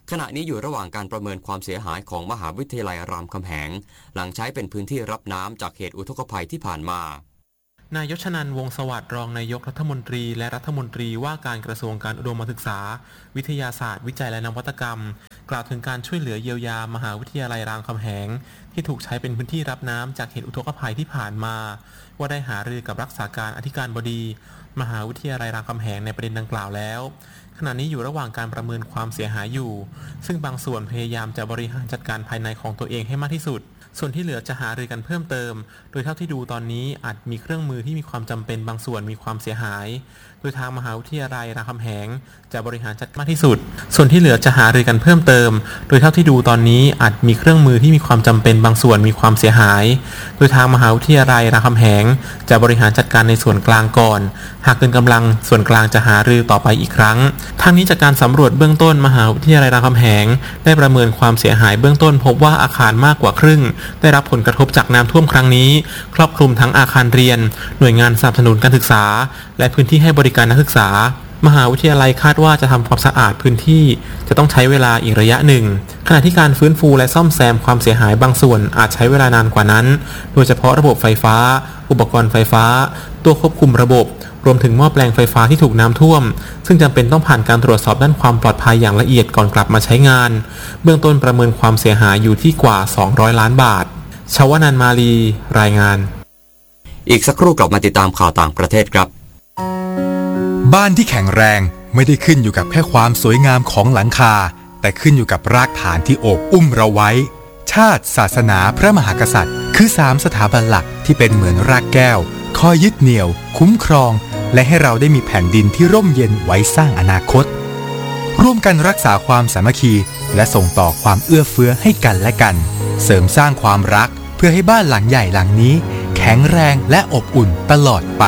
ขณะนี้อยู่ระหว่างการประเมินความเสียหายของมหาวิทยาลัยรามคำแหงหลังใช้เป็นพื้นที่รับน้ำจากเหตุอุทกภัยที่ผ่านมานายชนันท์ วงศ์สวัสดิ์รองนายกรัฐมนตรีและรัฐมนตรีว่าการกระทรวงการอุดมศึกษาวิทยาศาสตร์วิจัยและนวัตกรรมกล่าวถึงการช่วยเหลือเยียวยามหาวิทยาลัยรามคำแหงที่ถูกใช้เป็นพื้นที่รับน้ำจากเหตุอุทกภัยที่ผ่านมาว่าได้หารือกับรักษาการอธิการบดีมหาวิทยาลัยรามคำแหงในประเด็นดังกล่าวแล้วขณะนี้อยู่ระหว่างการประเมินความเสียหายอยู่ซึ่งบางส่วนพยายามจะบริหารจัดการภายในของตัวเองให้มากที่สุดส่วนที่เหลือจะหารือกันเพิ่มเติมโดยเท่าที่ดูตอนนี้อาจมีเครื่องมือที่มีความจำเป็นบางส่วนมีความเสียหายโดยทางมหาวิทยาลัยรามคำแหงจะบริหารจัดการมากที่สุดส่วนที่เหลือจะหารือกันเพิ่มเติมโดยเท่าที่ดูตอนนี้อาจมีเครื่องมือที่มีความจำเป็นบางส่วนมีความเสียหายโดยทางมหาวิทยาลัยรามคำแหงจะบริหารจัดการในส่วนกลางก่อนหากเกินกำลังส่วนกลางจะหารือต่อไปอีกครั้งทั้งนี้จากการสำรวจเบื้องต้นมหาวิทยาลัยรามคำแหงได้ประเมินความเสียหายเบื้องต้นพบว่าอาคารมากกว่าครึ่งได้รับผลกระทบจากน้ำท่วมครั้งนี้ครอบคลุมทั้งอาคารเรียนหน่วยงานสนับสนุนการศึกษาและพื้นที่ให้บริการนักศึกษามหาวิทยาลัยคาดว่าจะทำความสะอาดพื้นที่จะต้องใช้เวลาอีกระยะหนึ่งขณะที่การฟื้นฟูและซ่อมแซมความเสียหายบางส่วนอาจใช้เวลานานกว่านั้นโดยเฉพาะระบบไฟฟ้าอุปกรณ์ไฟฟ้าตัวควบคุมระบบรวมถึงหม้อแปลงไฟฟ้าที่ถูกน้ำท่วมซึ่งจำเป็นต้องผ่านการตรวจสอบด้านความปลอดภัยอย่างละเอียดก่อนกลับมาใช้งานเบื้องต้นประเมินความเสียหายอยู่ที่กว่าสองร้อยล้านบาทชวนันท์ มาลีรายงานอีกสักครู่กลับมาติดตามข่าวต่างประเทศครับบ้านที่แข็งแรงไม่ได้ขึ้นอยู่กับแค่ความสวยงามของหลังคาแต่ขึ้นอยู่กับรากฐานที่โอบอุ้มเราไว้ชาติศาสนาพระมหากษัตริย์คือสามสถาบันหลักที่เป็นเหมือนรากแก้วคอยยึดเหนี่ยวคุ้มครองและให้เราได้มีแผ่นดินที่ร่มเย็นไว้สร้างอนาคตร่วมกันรักษาความสามัคคีและส่งต่อความเอื้อเฟื้อให้กันและกันเสริมสร้างความรักเพื่อให้บ้านหลังใหญ่หลังนี้แข็งแรงและอบอุ่นตลอดไป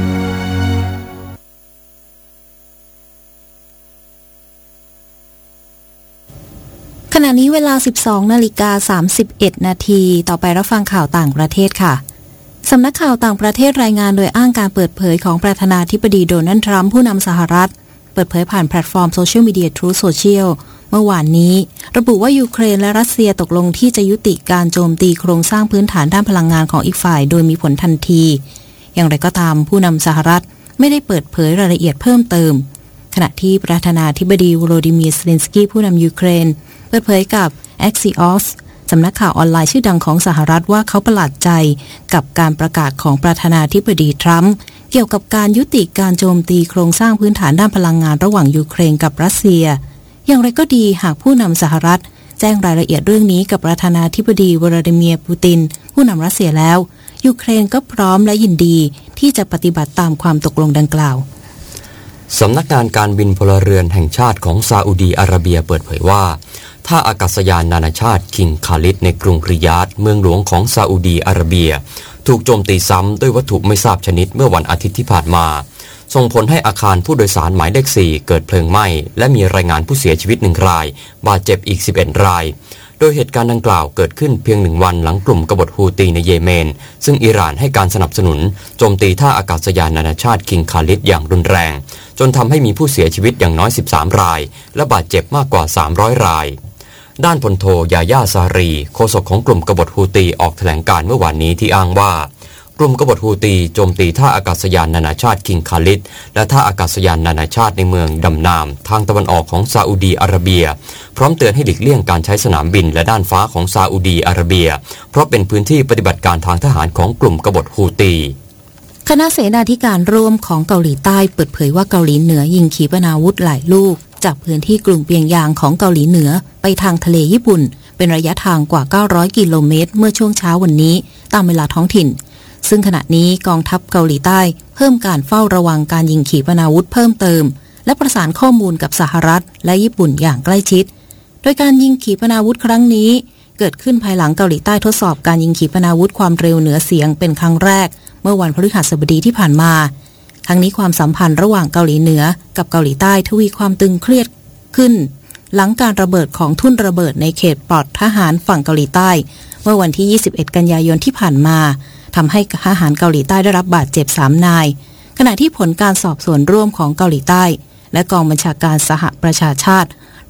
ขณะนี้เวลา สิบสองนาฬิกาสามสิบเอ็ดนาทีต่อไปรับฟังข่าวต่างประเทศค่ะสำนักข่าวต่างประเทศรายงานโดยอ้างการเปิดเผยของประธานาธิบดีโดนัลด์ทรัมป์ผู้นำสหรัฐเปิดเผยผ่านแพลตฟอร์มโซเชียลมีเดีย Truth Social เมื่อวานนี้ระบุว่ายูเครนและรัสเซียตกลงที่จะยุติการโจมตีโครงสร้างพื้นฐานด้านพลังงานของอีกฝ่ายโดยมีผลทันทีอย่างไรก็ตามผู้นำสหรัฐไม่ได้เปิดเผยรายละเอียดเพิ่มเติมขณะที่ประธานาธิบดีโวโลดิเมียร์ เซเลนสกี้ผู้นำยูเครนเปิดเผยกับ Axios สำนักข่าวออนไลน์ชื่อดังของสหรัฐว่าเขาประหลาดใจกับการประกาศของประธานาธิบดีทรัมป์เกี่ยวกับการยุติการโจมตีโครงสร้างพื้นฐานด้านพลังงานระหว่างยูเครนกับรัสเซียอย่างไรก็ดีหากผู้นำสหรัฐแจ้งรายละเอียดเรื่องนี้กับประธานาธิบดีวลาดิเมียร์ปูตินผู้นำรัสเซียแล้วยูเครนก็พร้อมและยินดีที่จะปฏิบัติตามความตกลงดังกล่าวสำนักงานการบินพลเรือนแห่งชาติของซาอุดีอาระเบียเปิดเผยว่าท่าอากาศยานนานาชาติคิงคาลิดในกรุงริยาดเมืองหลวงของซาอุดีอาระเบียถูกโจมตีซ้ำด้วยวัตถุไม่ทราบชนิดเมื่อวันอาทิตย์ที่ผ่านมาส่งผลให้อาคารผู้โดยสารหมายเลขสี่เกิดเพลิงไหม้และมีรายงานผู้เสียชีวิตหนึ่งรายบาดเจ็บอีกสิบเอ็ดรายโดยเหตุการณ์ดังกล่าวเกิดขึ้นเพียงหนึ่งวันหลังกลุ่มกบฏฮูตีในเยเมนซึ่งอิหร่านให้การสนับสนุนโจมตีท่าอากาศยานนานาชาติคิงคาลิดอย่างรุนแรงจนทำให้มีผู้เสียชีวิตอย่างน้อยสิบสามรายและบาดเจ็บมากกว่าสามร้อยรายด้านพลโทยาย่าซารีโฆษกของกลุ่มกบฏฮูตีออกแถลงการเมื่อวานนี้ที่อ้างว่ากลุ่มกบฏฮูตีโจมตีท่าอากาศยานนานาชาติคิงคาลิดและท่าอากาศยานนานาชาติในเมืองดำนามทางตะวันออกของซาอุดีอาระเบียพร้อมเตือนให้หลีกเลี่ยงการใช้สนามบินและด้านฟ้าของซาอุดีอาระเบียเพราะเป็นพื้นที่ปฏิบัติการทางทหารของกลุ่มกบฏฮูตีคณะเสนาธิการร่วมของเกาหลีใต้เปิดเผยว่าเกาหลีเหนือยิงขีปนาวุธหลายลูกจากพื้นที่กรุงเปียงยางของเกาหลีเหนือไปทางทะเลญี่ปุ่นเป็นระยะทางกว่าเก้าร้อยกิโลเมตรเมื่อช่วงเช้าวันนี้ตามเวลาท้องถิ่นซึ่งขณะนี้กองทัพเกาหลีใต้เพิ่มการเฝ้าระวังการยิงขีปนาวุธเพิ่มเติมและประสานข้อมูลกับสหรัฐและญี่ปุ่นอย่างใกล้ชิดโดยการยิงขีปนาวุธครั้งนี้เกิดขึ้นภายหลังเกาหลีใต้ทดสอบการยิงขีปนาวุธความเร็วเหนือเสียงเป็นครั้งแรกเมื่อวันพฤหัสบดีที่ผ่านมาทั้งนี้ความสัมพันธ์ระหว่างเกาหลีเหนือกับเกาหลีใต้ทวีความตึงเครียดขึ้นหลังการระเบิดของทุ่นระเบิดในเขตปลอดทหารฝั่งเกาหลีใต้เมื่อวันที่ยี่สิบเอ็ดกันยายนที่ผ่านมาทำให้ทหารเกาหลีใต้ได้รับบาดเจ็บสามนายขณะที่ผลการสอบสวนร่วมของเกาหลีใต้และกองบัญชาการสหประชาชาติ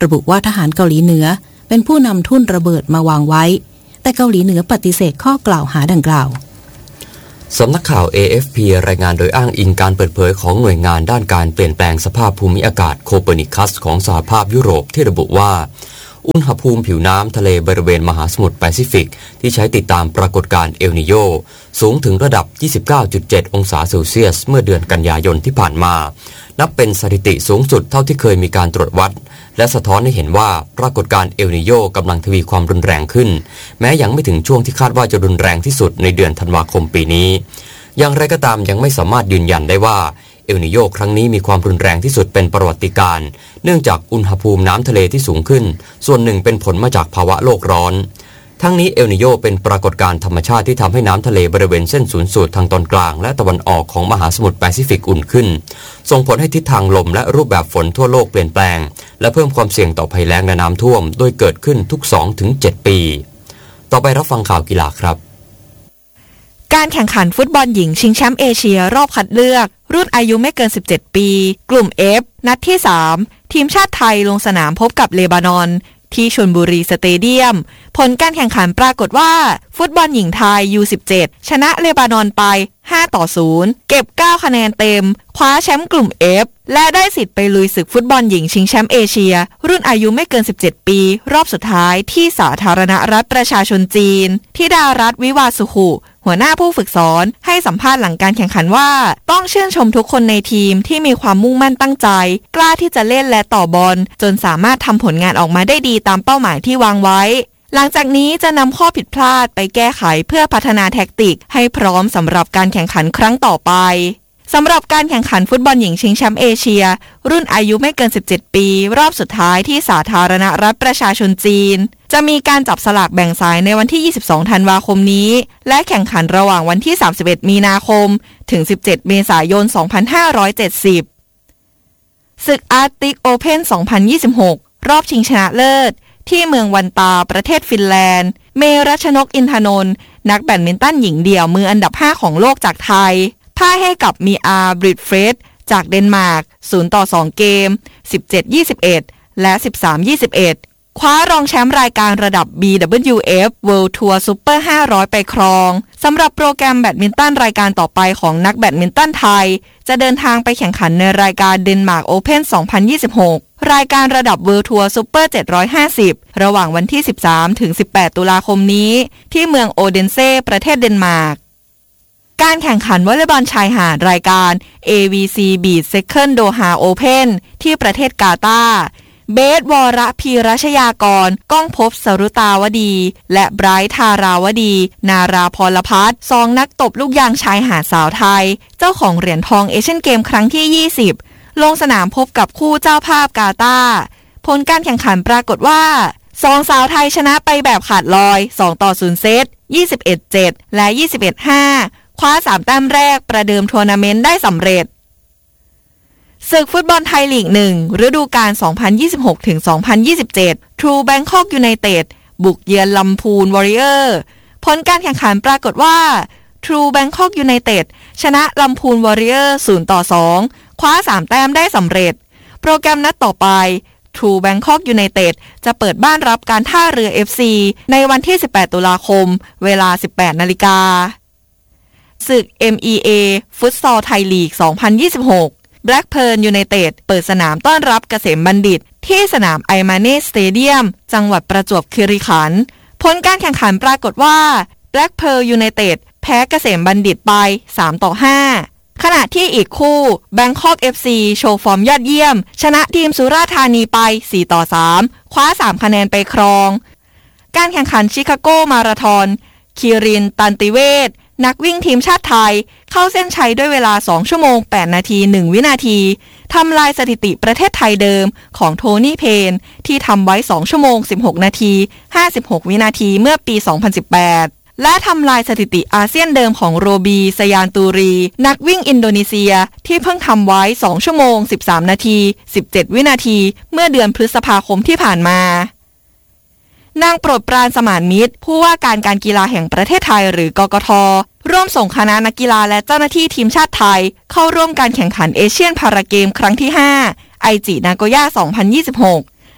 ระบุว่าทหารเกาหลีเหนือเป็นผู้นำทุ่นระเบิดมาวางไว้แต่เกาหลีเหนือปฏิเสธข้อกล่าวหาดังกล่าวสำนักข่าว เอ เอฟ พี รายงานโดยอ้างอิงการเปิดเผยของหน่วยงานด้านการเปลี่ยนแปลงสภาพภูมิอากาศโคเปอร์นิคัสของสหภาพยุโรปที่ระบุว่าอุณหภูมิผิวน้ำทะเลบริเวณมหาสมุทรแปซิฟิกที่ใช้ติดตามปรากฏการณ์เอลนิโญสูงถึงระดับ ยี่สิบเก้าจุดเจ็ด องศาเซลเซียสเมื่อเดือนกันยายนที่ผ่านมานับเป็นสถิติสูงสุดเท่าที่เคยมีการตรวจวัดและสะท้อนให้เห็นว่าปรากฏการณ์เอลนิโญกำลังทวีความรุนแรงขึ้นแม้ยังไม่ถึงช่วงที่คาดว่าจะรุนแรงที่สุดในเดือนธันวาคมปีนี้อย่างไรก็ตามยังไม่สามารถยืนยันได้ว่าเอลนิโญครั้งนี้มีความรุนแรงที่สุดเป็นประวัติการณ์เนื่องจากอุณหภูมิน้ำทะเลที่สูงขึ้นส่วนหนึ่งเป็นผลมาจากภาวะโลกร้อนทั้งนี้เอลนิโญเป็นปรากฏการณ์ธรรมชาติที่ทำให้น้ำทะเลบริเวณเส้นศูนย์สูตรทางตอนกลางและตะวันออกของมหาสมุทรแปซิฟิกอุ่นขึ้นส่งผลให้ทิศทางลมและรูปแบบฝนทั่วโลกเปลี่ยนแปลงและเพิ่มความเสี่ยงต่อภัยแล้งและน้ำท่วมโดยเกิดขึ้นทุก สองถึงเจ็ด ปีต่อไปรับฟังข่าวกีฬาครับการแข่งขันฟุตบอลหญิงชิงแชมป์เอเชียรอบคัดเลือกรุ่นอายุไม่เกินสิบเจ็ดปีกลุ่ม F นัดที่สามทีมชาติไทยลงสนามพบกับเลบานอนที่ชลบุรีสเตเดียมผลการแข่งขันปรากฏว่าฟุตบอลหญิงไทย ยู สิบเจ็ด ชนะเลบานอนไปห้าต่อศูนย์เก็บเก้าคะแนนเต็มคว้าแชมป์กลุ่ม F และได้สิทธิ์ไปลุยศึกฟุตบอลหญิงชิงแชมป์เอเชียรุ่นอายุไม่เกินสิบเจ็ดปีรอบสุดท้ายที่สาธารณรัฐประชาชนจีนธิดารัตน์วิวาสุขุหัวหน้าผู้ฝึกสอนให้สัมภาษณ์หลังการแข่งขันว่าต้องชื่นชมทุกคนในทีมที่มีความมุ่งมั่นตั้งใจกล้าที่จะเล่นและต่อบอลจนสามารถทำผลงานออกมาได้ดีตามเป้าหมายที่วางไว้หลังจากนี้จะนำข้อผิดพลาดไปแก้ไขเพื่อพัฒนาแท็กติกให้พร้อมสำหรับการแข่งขันครั้งต่อไปสำหรับการแข่งขันฟุตบอลหญิงชิงแชมป์เอเชียรุ่นอายุไม่เกินสิบเจ็ดปีรอบสุดท้ายที่สาธารณรัฐประชาชนจีนจะมีการจับสลากแบ่งสายในวันที่ยี่สิบสองธันวาคมนี้และแข่งขันระหว่างวันที่สามสิบเอ็ดมีนาคมถึงสิบเจ็ดเมษายนสองพันห้าร้อยเจ็ดสิบศึกอาร์ติกโอเพ่นสองพันยี่สิบหกรอบชิงชนะเลิศที่เมืองวันตาประเทศฟินแลนด์เมรัชนกอินทนนท์นักแบดมินตันหญิงเดี่ยวมืออันดับห้าของโลกจากไทยพ่ายให้กับมีอาบริดเฟรดจากเดนมาร์กศูนย์ต่อสองเกม สิบเจ็ด ยี่สิบเอ็ด และ สิบสาม ยี่สิบเอ็ด คว้ารองแชมป์รายการระดับ บี ดับเบิลยู เอฟ World Tour Super ห้าร้อยไปครองสำหรับโปรแกรมแบดมินตันรายการต่อไปของนักแบดมินตันไทยจะเดินทางไปแข่งขันในรายการเดนมาร์กโอเพ่นสองพันยี่สิบหกรายการระดับ World Tour Super เจ็ดร้อยห้าสิบระหว่างวันที่สิบสามถึงสิบแปดตุลาคมนี้ที่เมืองโอเดนเซ่ประเทศเดนมาร์กการแข่งขันวอลเลย์บอลชายหาดรายการ เอ วี ซี Beach Second Doha Open ที่ประเทศกาตาร์เบสวรพีรัชยากรก้องภพสรุตาวดีและไบรท์ธาราวดีนาราพรพัฒน์สองนักตบลูกยางชายหาดสาวไทยเจ้าของเหรียญทองเอเชียนเกมครั้งที่ยี่สิบลงสนามพบกับคู่เจ้าภาพกาตาร์ผลการแข่งขันปรากฏว่าสองสาวไทยชนะไปแบบขาดลอยสองต่อศูนย์เซต ยี่สิบเอ็ด เจ็ด และ ยี่สิบเอ็ด ห้า คว้าสามแต้มแรกประเดิมทัวร์นาเมนต์ได้สำเร็จศึกฟุตบอลไทยลีกหนึ่งฤดูกาล สองพันยี่สิบหกถึงสองพันยี่สิบเจ็ด True Bangkok United บุกเยือนลำพูน Warrior ผลการแข่งขันปรากฏว่า True Bangkok United ชนะลำพูน Warrior ศูนย์ต่อสองคว้าสามแต้มได้สำเร็จโปรแกรมนัดต่อไป True Bangkok United จะเปิดบ้านรับการท่าเรือ เอฟ ซี ในวันที่สิบแปดตุลาคมเวลา สิบแปดนาฬิกาศึก เอ็ม อี เอ ฟุตซอลไทยลีก สองพันยี่สิบหก Blackburn United เปิดสนามต้อนรับเกษมบัณฑิตที่สนามไอมาเน่สเตเดียมจังหวัดประจวบคีรีขันธ์ผลการแข่งขันปรากฏว่า Blackburn United แพ้เกษมบัณฑิตไปสามต่อห้าขณะที่อีกคู่ Bangkok เอฟ ซี โชว์ฟอร์มยอดเยี่ยมชนะทีมสุราษฎร์ธานีไปสี่ต่อสามคว้าสามคะแนนไปครองการแข่งขันชิคาโกมาราธอนคีรินตันติเวชนักวิ่งทีมชาติไทยเข้าเส้นชัยด้วยเวลาสองชั่วโมงแปดนาทีหนึ่งวินาทีทำลายสถิติประเทศไทยเดิมของโทนี่เพนที่ทำไว้สองชั่วโมงสิบหกนาทีห้าสิบหกวินาทีเมื่อปีสองพันสิบแปดและทำลายสถิติอาเซียนเดิมของโรบีสยานตูรีนักวิ่งอินโดนีเซียที่เพิ่งทำไว้สองชั่วโมงสิบสามนาทีสิบเจ็ดวินาทีเมื่อเดือนพฤษภาคมที่ผ่านมานางโปรดปรานสมานมิตรผู้ว่าการการกีฬาแห่งประเทศไทยหรือกกท.ร่วมส่งคณะนักกีฬาและเจ้าหน้าที่ทีมชาติไทยเข้าร่วมการแข่งขันเอเชียนพาราเกมครั้งที่ห้าไอจินาโกย่าสองพันยี่สิบหก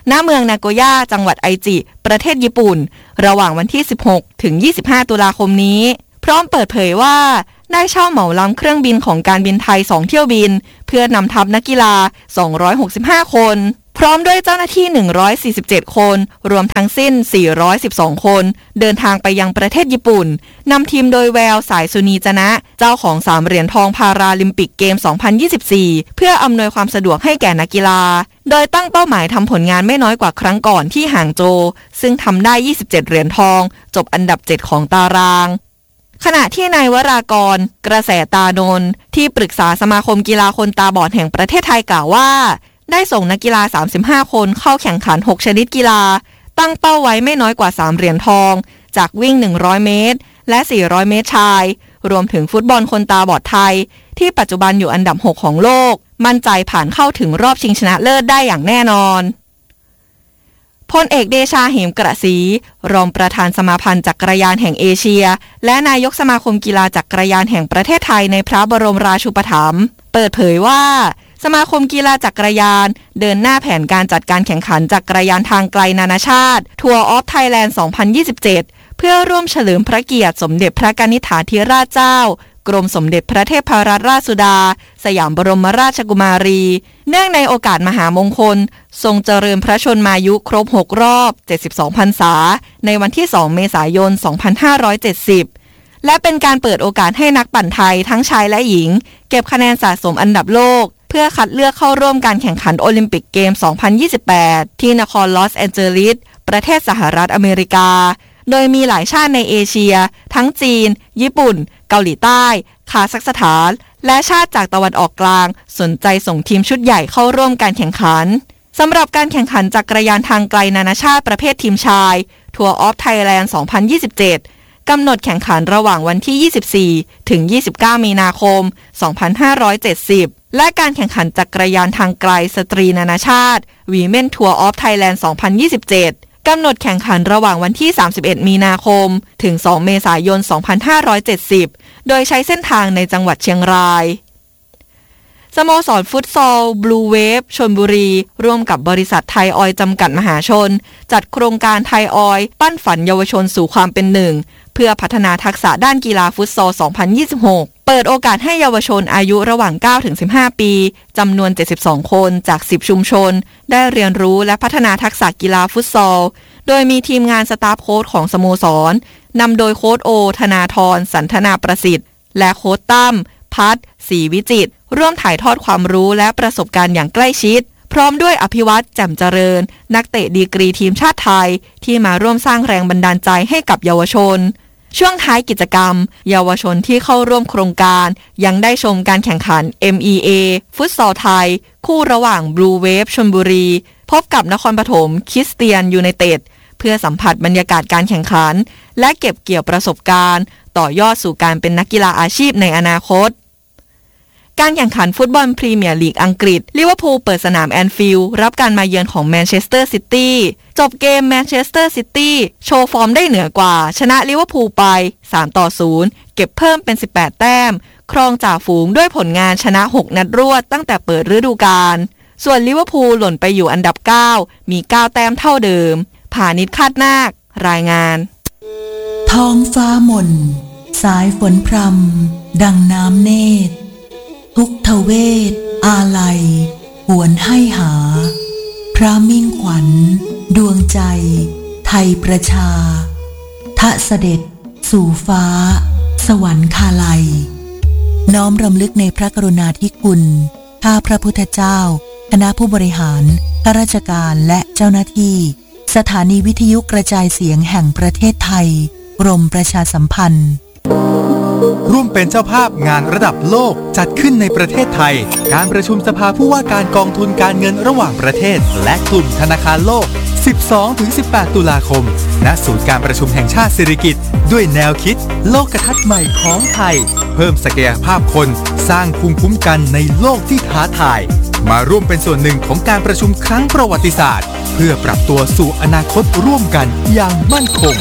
ณเมืองนาโกย่าจังหวัดไอจิประเทศญี่ปุ่นระหว่างวันที่สิบหกถึงยี่สิบห้าตุลาคมนี้พร้อมเปิดเผยว่าได้เช่าเหมาลำเครื่องบินของการบินไทยสองเที่ยวบินเพื่อนำทัพนักกีฬาสองร้อยหกสิบห้าคนพร้อมด้วยเจ้าหน้าที่หนึ่งร้อยสี่สิบเจ็ดคนรวมทั้งสิ้นสี่ร้อยสิบสองคนเดินทางไปยังประเทศญี่ปุ่นนำทีมโดยแววสายสุนีจนะเจ้าของสามเหรียญทองพาราลิมปิกเกมสองพันยี่สิบสี่เพื่ออำนวยความสะดวกให้แก่นักกีฬาโดยตั้งเป้าหมายทำผลงานไม่น้อยกว่าครั้งก่อนที่ห่างโจวซึ่งทำได้ยี่สิบเจ็ดเหรียญทองจบอันดับเจ็ดของตารางขณะที่นายวรากรกระแสตานนท์ที่ปรึกษาสมาคมกีฬาคนตาบอดแห่งประเทศไทยกล่าวว่าได้ส่งนักกีฬาสามสิบห้าคนเข้าแข่งขันหกชนิดกีฬาตั้งเป้าไว้ไม่น้อยกว่าสามเหรียญทองจากวิ่งหนึ่งร้อยเมตรและสี่ร้อยเมตรชายรวมถึงฟุตบอลคนตาบอดไทยที่ปัจจุบันอยู่อันดับหกของโลกมั่นใจผ่านเข้าถึงรอบชิงชนะเลิศได้อย่างแน่นอนพลเอกเดชาเหมกระศรีรองประธานสมาพันธ์จักรยานแห่งเอเชียและนายกสมาคมกีฬาจักรยานแห่งประเทศไทยในพระบรมราชูปถัมภ์เปิดเผยว่าสมาคมกีฬาจักรยานเดินหน้าแผนการจัดการแข่งขันจักรยานทางไกลนานาชาติ Tour of Thailand สองพันยี่สิบเจ็ดเพื่อร่วมเฉลิมพระเกียรติสมเด็จพระกนิษฐาธิราชเจ้ากรมสมเด็จพระเทพรัตนราชสุดาสยามบรมราชกุมารีเนื่องในโอกาสมหามงคลทรงเจริญพระชนมายุครบหกรอบเจ็ดสิบสองพรรษาในวันที่สองเมษายนสองพันห้าร้อยเจ็ดสิบและเป็นการเปิดโอกาสให้นักปั่นไทยทั้งชายและหญิงเก็บคะแนนสะสมอันดับโลกเพื่อคัดเลือกเข้าร่วมการแข่งขันโอลิมปิกเกมสองพันยี่สิบแปดที่นครลอสแอนเจลิสประเทศสหรัฐอเมริกาโดยมีหลายชาติในเอเชียทั้งจีนญี่ปุ่นเกาหลีใต้คาซัคสถานและชาติจากตะวันออกกลางสนใจส่งทีมชุดใหญ่เข้าร่วมการแข่งขันสำหรับการแข่งขันจักรยานทางไกลนานาชาติประเภททีมชาย Tour of Thailand สองพันยี่สิบเจ็ดกำหนดแข่งขันระหว่างวันที่ยี่สิบสี่ถึงยี่สิบเก้ามีนาคมสองพันห้าร้อยเจ็ดสิบและการแข่งขันจักรยานทางไกลสตรีนานาชาติ Women Tour of Thailand สองพันยี่สิบเจ็ดกำหนดแข่งขันระหว่างวันที่สามสิบเอ็ดมีนาคมถึงสองเมษายนสองพันห้าร้อยเจ็ดสิบโดยใช้เส้นทางในจังหวัดเชียงรายสโมสรฟุตซอลบลูเวฟชลบุรีร่วมกับบริษัทไทยออยล์จำกัดมหาชนจัดโครงการไทยออยล์ปั้นฝันเยาวชนสู่ความเป็นหนึ่งเพื่อพัฒนาทักษะด้านกีฬาฟุตซอลสองพันยี่สิบหกเปิดโอกาสให้เยาวชนอายุระหว่าง เก้าถึงสิบห้า ปีจำนวนเจ็ดสิบสองคนจากสิบชุมชนได้เรียนรู้และพัฒนาทักษะกีฬาฟุตซอลโดยมีทีมงานสตาฟโค้ชของสโมสรนำโดยโค้ชโอธนาธรสันทนาประสิทธิ์และโค้ชตั้มพัฒน์ศรีวิจิตรร่วมถ่ายทอดความรู้และประสบการณ์อย่างใกล้ชิดพร้อมด้วยอภิวัตรแจ่มเจริญนักเตะดีกรีทีมชาติไทยที่มาร่วมสร้างแรงบันดาลใจให้กับเยาวชนช่วงท้ายกิจกรรมเยาวชนที่เข้าร่วมโครงการยังได้ชมการแข่งขัน เอ็ม อี เอ ฟุตซอลไทยคู่ระหว่างบลูเวฟชลบุรีพบกับนครปฐมคริสเตียนยูไนเต็ดเพื่อสัมผัสบรรยากาศการแข่งขันและเก็บเกี่ยวประสบการณ์ต่อยอดสู่การเป็นนักกีฬาอาชีพในอนาคตการแข่งขันฟุตบอลพรีเมียร์ลีกอังกฤษลิเวอร์พูลเปิดสนามแอนฟิลด์รับการมาเยือนของแมนเชสเตอร์ซิตี้จบเกมแมนเชสเตอร์ซิตี้โชว์ฟอร์มได้เหนือกว่าชนะลิเวอร์พูลไปสามต่อศูนย์เก็บเพิ่มเป็นสิบแปดแต้มครองจ่าฝูงด้วยผลงานชนะหกนัดรวดตั้งแต่เปิดฤดูกาลส่วนลิเวอร์พูลหล่นไปอยู่อันดับเก้ามีเก้าแต้มเท่าเดิมผานิชคาดนาครายงานท้องฟ้าหม่นสายฝนพรำดังน้ำเนตรทุกทเวทอาลัยหวนให้หาพระมิ่งขวัญดวงใจไทยประชาทะเสด็จสู่ฟ้าสวรรคาลัยน้อมรำลึกในพระกรุณาธิคุณข้าพระพุทธเจ้าคณะผู้บริหารข้าราชการและเจ้าหน้าที่สถานีวิทยุกระจายเสียงแห่งประเทศไทยกรมประชาสัมพันธ์ร่วมเป็นเจ้าภาพงานระดับโลกจัดขึ้นในประเทศไทยการประชุมสภาผู้ว่าการกองทุนการเงินระหว่างประเทศและกลุ่มธนาคารโลก สิบสองถึงสิบแปด ตุลาคมณศูนย์การประชุมแห่งชาติสิริกิติ์ด้วยแนวคิดโลกทัศน์ใหม่ของไทยเพิ่มศักยภาพคนสร้างภูมิคุ้มกันในโลกที่ท้าทายมาร่วมเป็นส่วนหนึ่งของการประชุมครั้งประวัติศาสตร์เพื่อปรับตัวสู่อนาคตร่วมกันอย่างมั่นคง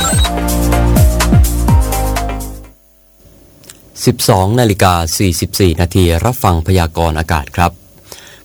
สิบสองนาฬิกาสี่สิบสี่นาทีรับฟังพยากรณ์อากาศครับ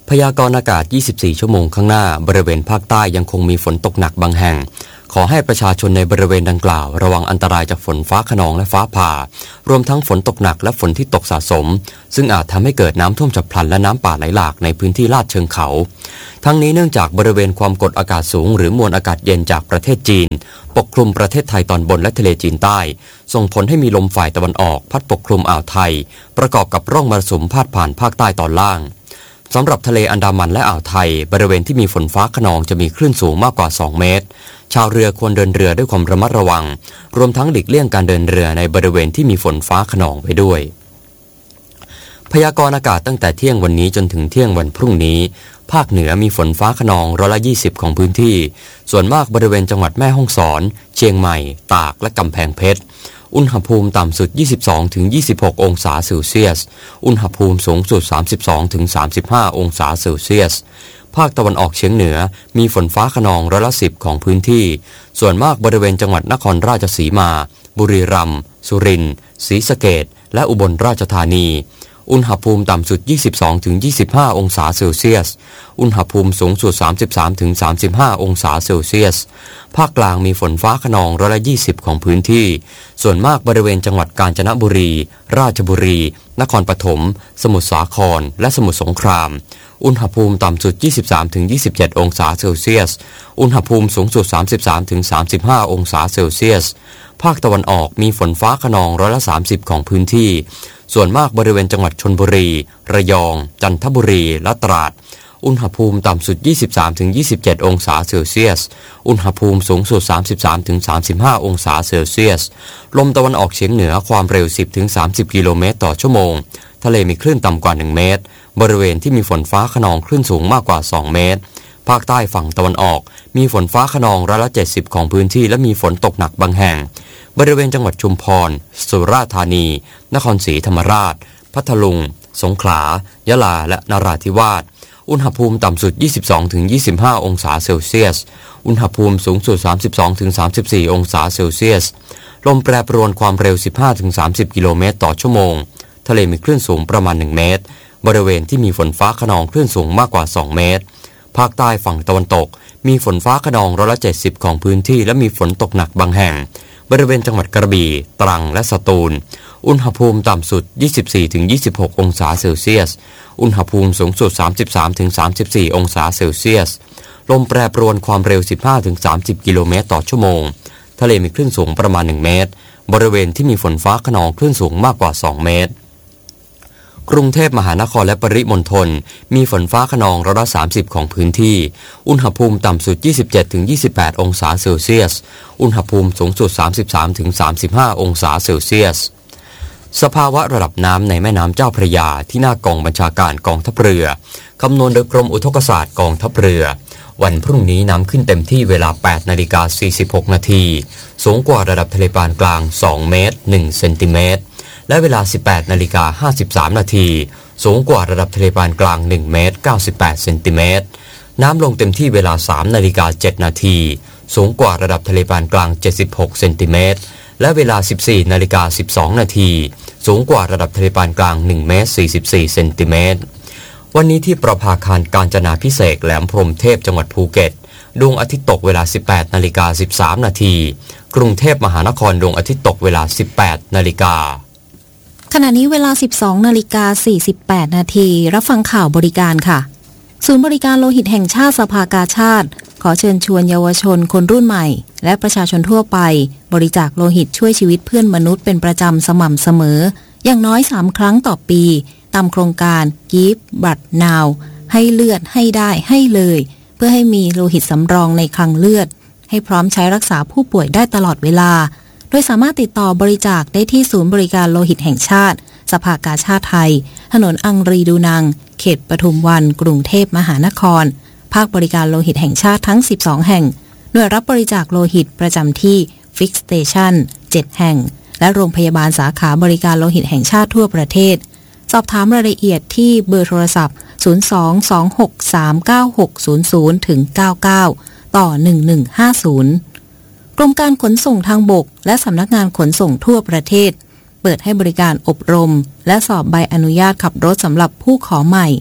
พยากรณ์อากาศ ยี่สิบสี่ ชั่วโมงข้างหน้าบริเวณภาคใต้ยังคงมีฝนตกหนักบางแห่งขอให้ประชาชนในบริเวณดังกล่าวระวังอันตรายจากฝนฟ้าคะนองและฟ้าผ่ารวมทั้งฝนตกหนักและฝนที่ตกสะสมซึ่งอาจทำให้เกิดน้ำท่วมฉับพลันและน้ำป่าไหลหลากในพื้นที่ลาดเชิงเขาทั้งนี้เนื่องจากบริเวณความกดอากาศสูงหรือมวลอากาศเย็นจากประเทศจีนปกคลุมประเทศไทยตอนบนและทะเลจีนใต้ส่งผลให้มีลมฝ่ายตะวันออกพัดปกคลุมอ่าวไทยประกอบกับร่องมรสุมพาดผ่านภาคใต้ตอนล่างสำหรับทะเลอันดามันและอ่าวไทยบริเวณที่มีฝนฟ้าคะนองจะมีคลื่นสูงมากกว่าสองเมตรชาวเรือควรเดินเรือด้วยความระมัดระวังรวมทั้งหลีกเลี่ยงการเดินเรือในบริเวณที่มีฝนฟ้าคะนองไปด้วยพยากรณ์อากาศตั้งแต่เที่ยงวันนี้จนถึงเที่ยงวันพรุ่งนี้ภาคเหนือมีฝนฟ้าคะนองร้อยละยี่สิบของพื้นที่ส่วนมากบริเวณจังหวัดแม่ฮ่องสอนเชียงใหม่ตากและกำแพงเพชรอุณหภูมิต่ำสุด ยี่สิบสองถึงยี่สิบหก องศาเซลเซียสอุณหภูมิสูงสุด สามสิบสองถึงสามสิบห้า องศาเซลเซียสภาคตะวันออกเฉียงเหนือมีฝนฟ้าคะนองร้อยละสิบของพื้นที่ส่วนมากบริเวณจังหวัดนครราชสีมาบุรีรัมย์สุรินทร์ศรีสะเกษและอุบลราชธานีอุณหภูมิต่ำสุด ยี่สิบสองถึงยี่สิบห้า องศาเซลเซียสอุณหภูมิสูงสุด สามสิบสามถึงสามสิบห้า องศาเซลเซียสภาคกลางมีฝนฟ้าคะนองร้อยละยี่สิบของพื้นที่ส่วนมากบริเวณจังหวัดกาญจนบุรีราชบุรีนครปฐมสมุทรสาครและสมุทรสงครามอุณหภูมิต่ำสุด ยี่สิบสามถึงยี่สิบเจ็ด องศาเซลเซียสอุณหภูมิสูงสุด สามสิบสามถึงสามสิบห้า องศาเซลเซียสภาคตะวันออกมีฝนฟ้าคะนองร้อยละสามสิบของพื้นที่ส่วนมากบริเวณจังหวัดชลบุรีระยองจันทบุรีและตราดอุณหภูมิต่ำสุด ยี่สิบสามถึงยี่สิบเจ็ด องศาเซลเซียสอุณหภูมิสูงสุด สามสิบสามถึงสามสิบห้า องศาเซลเซียสลมตะวันออกเฉียงเหนือความเร็ว สิบถึงสามสิบ กิโลเมตรต่อชั่วโมงทะเลมีคลื่นต่ำกว่าหนึ่งเมตรบริเวณที่มีฝนฟ้าคะนองคลื่นสูงมากกว่าสองเมตรภาคใต้ฝั่งตะวันออกมีฝนฟ้าคะนองร้อยละเจ็ดสิบของพื้นที่และมีฝนตกหนักบางแห่งบริเวณจังหวัดชุมพรสุราษฎร์ธานีนครศรีธรรมราชพัทลุงสงขลายะลาและนราธิวาสอุณหภูมิต่ำสุด ยี่สิบสองถึงยี่สิบห้า องศาเซลเซียสอุณหภูมิสูงสุด สามสิบสองถึงสามสิบสี่ องศาเซลเซียสลมแปรปรวนความเร็ว สิบห้าถึงสามสิบ กิโลเมตรต่อชั่วโมงทะเลมีคลื่นสูงประมาณหนึ่งเมตรบริเวณที่มีฝนฟ้าคะนองคลื่นสูงมากกว่าสองเมตรภาคใต้ฝั่งตะวันตกมีฝนฟ้าคะนองร้อยละเจ็ดสิบของพื้นที่และมีฝนตกหนักบางแห่งบริเวณจังหวัดกระบี่ตรังและสตูลอุณหภูมิต่ำสุด ยี่สิบสี่ถึงยี่สิบหก องศาเซลเซียสอุณหภูมิสูงสุด สามสิบสามถึงสามสิบสี่ องศาเซลเซียสลมแปรปรวนความเร็ว สิบห้าถึงสามสิบ กิโลเมตรต่อชั่วโมงทะเลมีคลื่นสูงประมาณหนึ่งเมตรบริเวณที่มีฝนฟ้าคะนองคลื่นสูงมากกว่าสองเมตรกรุงเทพมหานครและปริมณฑลมีฝนฟ้าคะนองร้อยละสามสิบของพื้นที่อุณหภูมิต่ำสุด ยี่สิบเจ็ดถึงยี่สิบแปด องศาเซลเซียสอุณหภูมิสูงสุด สามสิบสามถึงสามสิบห้า องศาเซลเซียสสภาวะระดับน้ำในแม่น้ำเจ้าพระยาที่หน้ากองบัญชาการกองทัพเรือคำนวณโดยกรมอุทกศาสตร์กองทัพเรือวันพรุ่งนี้น้ำขึ้นเต็มที่เวลา แปดนาฬิกาสี่สิบหก นาทีสูงกว่าระดับทะเลปานกลางสองเมตรหนึ่งเซนติเมตรและเวลา สิบแปดนาฬิกาห้าสิบสาม นาทีสูงกว่าระดับทะเลปานกลางหนึ่งเมตรเก้าสิบแปดเซนติเมตรน้ำลงเต็มที่เวลา สามนาฬิกาเจ็ด นาทีสูงกว่าระดับทะเลปานกลางเจ็ดสิบหกเซนติเมตรและเวลา สิบสี่นาฬิกาสิบสอง นาทีสูงกว่าระดับทะเลปานกลางหนึ่งเมตรสี่สิบสี่เซนติเมตรวันนี้ที่ประภาคารกาญจนาภิเษกแหลมพรหมเทพจังหวัดภูเก็ตดวงอาทิตย์ตกเวลา สิบแปดนาฬิกาสิบสาม นาทีกรุงเทพมหานครดวงอาทิตย์ตกเวลา สิบแปดนาฬิกาขณะนี้เวลา สิบสองนาฬิกาสี่สิบแปด นาทีรับฟังข่าวบริการค่ะศูนย์บริการโลหิตแห่งชาติสภากาชาติขอเชิญชวนเยาวชนคนรุ่นใหม่และประชาชนทั่วไปบริจาคโลหิตช่วยชีวิตเพื่อนมนุษย์เป็นประจำสม่ำเสมออย่างน้อยสามครั้งต่อปีตามโครงการ Give Blood Now ให้เลือดให้ได้ให้เลยเพื่อให้มีโลหิตสำรองในคลังเลือดให้พร้อมใช้รักษาผู้ป่วยได้ตลอดเวลาโดยสามารถติดต่อบริจาคได้ที่ศูนย์บริการโลหิตแห่งชาติสภากาชาดไทยถนนอังรีดูนังเขตปทุมวันกรุงเทพมหานครภาคบริการโลหิตแห่งชาติทั้งสิบสองแห่งหน่วยรับบริจาคโลหิตประจำที่ Fix Station เจ็ดแห่งและโรงพยาบาลสาขาบริการโลหิตแห่งชาติทั่วประเทศสอบถามรายละเอียดที่เบอร์โทรศัพท์ศูนย์ สอง สอง หก สาม เก้า หก ศูนย์ ศูนย์ ถึง เก้าเก้า ต่อ หนึ่งหนึ่งห้าศูนย์กรมการขนส่งทางบกและสำนักงานขนส่งทั่วประเทศเปิดให้บริการอบรมและสอบใบอนุญาตขับรถสำหรับผู้ขอใหม่ใน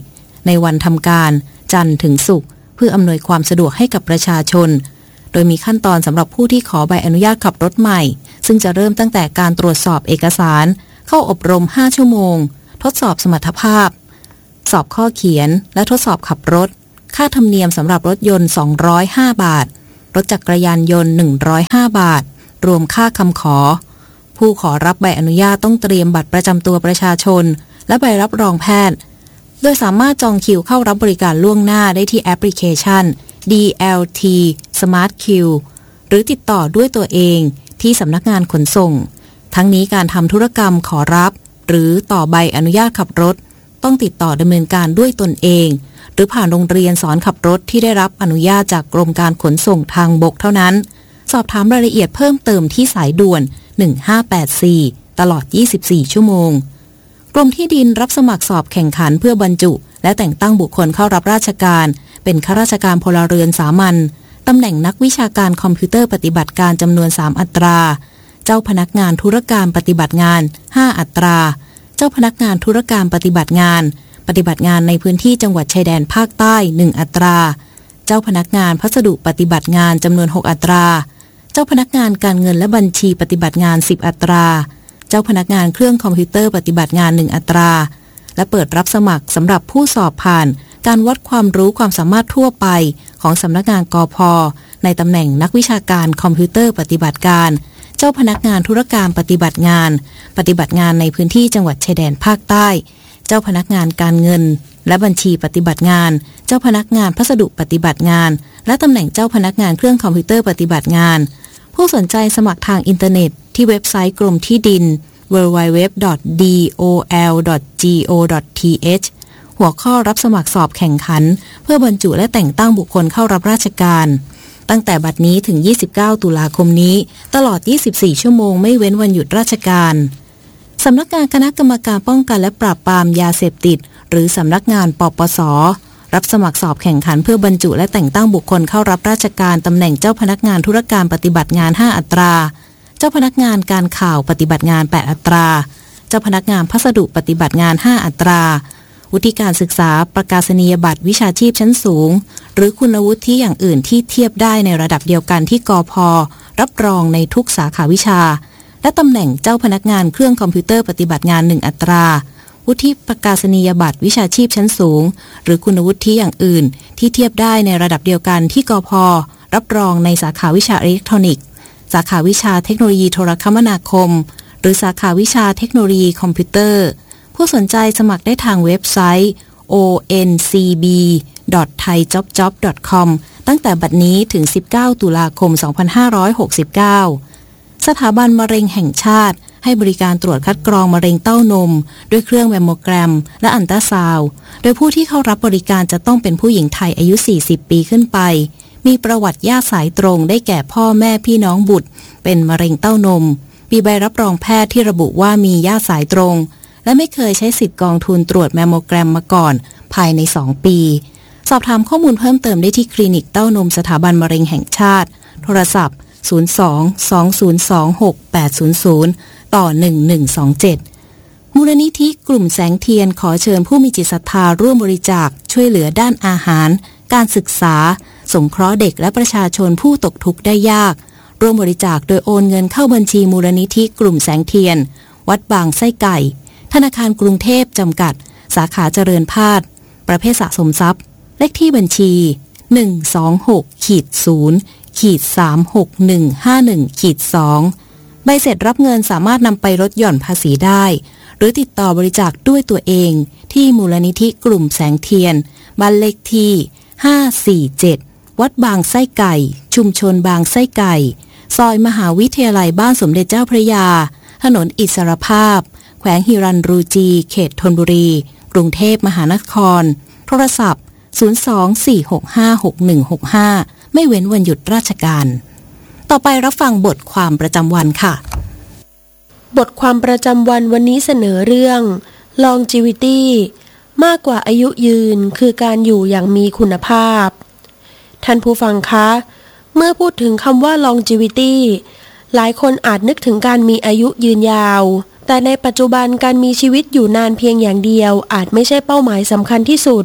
ในวันทำการจันทร์ถึงศุกร์เพื่ออำนวยความสะดวกให้กับประชาชนโดยมีขั้นตอนสำหรับผู้ที่ขอใบอนุญาตขับรถใหม่ซึ่งจะเริ่มตั้งแต่การตรวจสอบเอกสารเข้าอบรมห้าชั่วโมงทดสอบสมรรถภาพสอบข้อเขียนและทดสอบขับรถค่าธรรมเนียมสำหรับรถยนต์สองร้อยห้าบาทรถจักรยานยนต์หนึ่งร้อยห้าบาทรวมค่าคำขอผู้ขอรับใบอนุญาตต้องเตรียมบัตรประจำตัวประชาชนและใบรับรองแพทย์โดยสามารถจองคิวเข้ารับบริการล่วงหน้าได้ที่แอปพลิเคชัน ดี แอล ที Smart Queue หรือติดต่อด้วยตัวเองที่สำนักงานขนส่งทั้งนี้การทำธุรกรรมขอรับหรือต่อใบอนุญาตขับรถต้องติดต่อดำเนินการด้วยตนเองหรือผ่านโรงเรียนสอนขับรถที่ได้รับอนุญาตจากกรมการขนส่งทางบกเท่านั้นสอบถามรายละเอียดเพิ่มเติมที่สายด่วนหนึ่งห้าแปดสี่ตลอดยี่สิบสี่ชั่วโมงกรมที่ดินรับสมัครสอบแข่งขันเพื่อบรรจุและแต่งตั้งบุคคลเข้ารับราชการเป็นข้าราชการพลเรือนสามัญตำแหน่งนักวิชาการคอมพิวเตอร์ปฏิบัติการจำนวนสามอัตราเจ้าพนักงานธุรการปฏิบัติงานห้าอัตราเจ้าพนักงานธุรการปฏิบัติงานปฏิบัติงานในพื้นที่จังหวัดชายแดนภาคใต้หนึ่งอัตราเจ้าพนักงานพัสดุปฏิบัติงานจำนวนหกอัตราเจ้าพนักงานการเงินและบัญชีปฏิบัติงานสิบอัตราเจ้าพนักงานเครื่องคอมพิวเตอร์ปฏิบัติงานหนึ่งอัตราและเปิดรับสมัครสำหรับผู้สอบผ่านการวัดความรู้ความสามารถทั่วไปของสำนักงานกพ.ในตำแหน่งนักวิชาการคอมพิวเตอร์ปฏิบัติการเจ้าพนักงานธุรการปฏิบัติงานปฏิบัติงานในพื้นที่จังหวัดชายแดนภาคใต้เจ้าพนักงานการเงินและบัญชีปฏิบัติงานเจ้าพนักงานพัสดุปฏิบัติงานและตำแหน่งเจ้าพนักงานเครื่องคอมพิวเตอร์ปฏิบัติงานผู้สนใจสมัครทางอินเทอร์เน็ตที่เว็บไซต์กรมที่ดิน ดับเบิลยู ดับเบิลยู ดับเบิลยู ดอท ดี โอ แอล ดอท จี โอ ดอท ที เอช หัวข้อรับสมัครสอบแข่งขันเพื่อบรรจุและแต่งตั้งบุคคลเข้ารับราชการตั้งแต่บัดนี้ถึงยี่สิบเก้าตุลาคมนี้ตลอดยี่สิบสี่ชั่วโมงไม่เว้นวันหยุดราชการสำนักงานคณะกรรมการป้องกันและปราบปรามยาเสพติดหรือสำนักงานปปส.รับสมัครสอบแข่งขันเพื่อบรรจุและแต่งตั้งบุคคลเข้ารับราชการตำแหน่งเจ้าพนักงานธุรการปฏิบัติงานห้าอัตราเจ้าพนักงานการข่าวปฏิบัติงานแปดอัตราเจ้าพนักงานพัสดุปฏิบัติงานห้าอัตราวุฒิการศึกษาประกาศนียบัตรวิชาชีพชั้นสูงหรือคุณวุฒิอย่างอื่นที่เทียบได้ในระดับเดียวกันที่กพ.รับรองในทุกสาขาวิชาและตำแหน่งเจ้าพนักงานเครื่องคอมพิวเตอร์ปฏิบัติงานหนึ่งอัตราวุฒิประกาศนียบัตรวิชาชีพชั้นสูงหรือคุณวุฒิอย่างอื่นที่เทียบได้ในระดับเดียวกันที่กพ.รับรองในสาขาวิชาอิเล็กทรอนิกส์สาขาวิชาเทคโนโลยีโทรคมนาคมหรือสาขาวิชาเทคโนโลยีคอมพิวเตอร์ผู้สนใจสมัครได้ทางเว็บไซต์ โอ เอ็น ซี บี ดอท ไทยจ็อบจ็อบ ดอท คอม ตั้งแต่บัดนี้ถึงสิบเก้าตุลาคมสองพันห้าร้อยหกสิบเก้าสถาบันมะเร็งแห่งชาติให้บริการตรวจคัดกรองมะเร็งเต้านมด้วยเครื่องแมมโมแกรมและอัลตราซาวด์โดยผู้ที่เข้ารับบริการจะต้องเป็นผู้หญิงไทยอายุสี่สิบปีขึ้นไปมีประวัติญาติสายตรงได้แก่พ่อแม่พี่น้องบุตรเป็นมะเร็งเต้านมมีใบรับรองแพทย์ที่ระบุว่ามีญาติสายตรงและไม่เคยใช้สิทธิ์กองทุนตรวจแมมโมแกรมมาก่อนภายในสองปีสอบถามข้อมูลเพิ่มเติมได้ที่คลินิกเต้านมสถาบันมะเร็งแห่งชาติโทรศัพท์ศูนย์ สอง สอง ศูนย์ สอง หก แปด ศูนย์ ศูนย์ต่อหนึ่งหนึ่งสองเจ็ดมูลนิธิกลุ่มแสงเทียนขอเชิญผู้มีจิตศรัทธาร่วมบริจาคช่วยเหลือด้านอาหารการศึกษาสงเคราะห์เด็กและประชาชนผู้ตกทุกข์ได้ยากร่วมบริจาคโดยโอนเงินเข้าบัญชีมูลนิธิกลุ่มแสงเทียนวัดบางไส้ไก่ธนาคารกรุงเทพจำกัดสาขาเจริญพาดประเภทสะสมทรัพย์เลขที่บัญชีหนึ่ง สอง หก ศูนย์ สาม หก หนึ่ง ห้า หนึ่ง สองใบเสร็จรับเงินสามารถนำไปลดหย่อนภาษีได้หรือติดต่อบริจาคด้วยตัวเองที่มูลนิธิกลุ่มแสงเทียนบ้านเลขที่ห้าสี่เจ็ดวัดบางไส้ไก่ชุมชนบางไส้ไก่ซอยมหาวิทยาลัยบ้านสมเด็จเจ้าพระยาถนนอิสรภาพแขวงหิรันรูจีเขตธนบุรีกรุงเทพมหานครโทรศัพท์ศูนย์ สอง สี่ หก ห้า หก หนึ่ง หก ห้าไม่เว้นวันหยุดราชการต่อไปรับฟังบทความประจำวันค่ะบทความประจำวันวันนี้เสนอเรื่อง longevity มากกว่าอายุยืนคือการอยู่อย่างมีคุณภาพท่านผู้ฟังคะเมื่อพูดถึงคำว่า longevity หลายคนอาจนึกถึงการมีอายุยืนยาวแต่ในปัจจุบันการมีชีวิตอยู่นานเพียงอย่างเดียวอาจไม่ใช่เป้าหมายสำคัญที่สุดแต่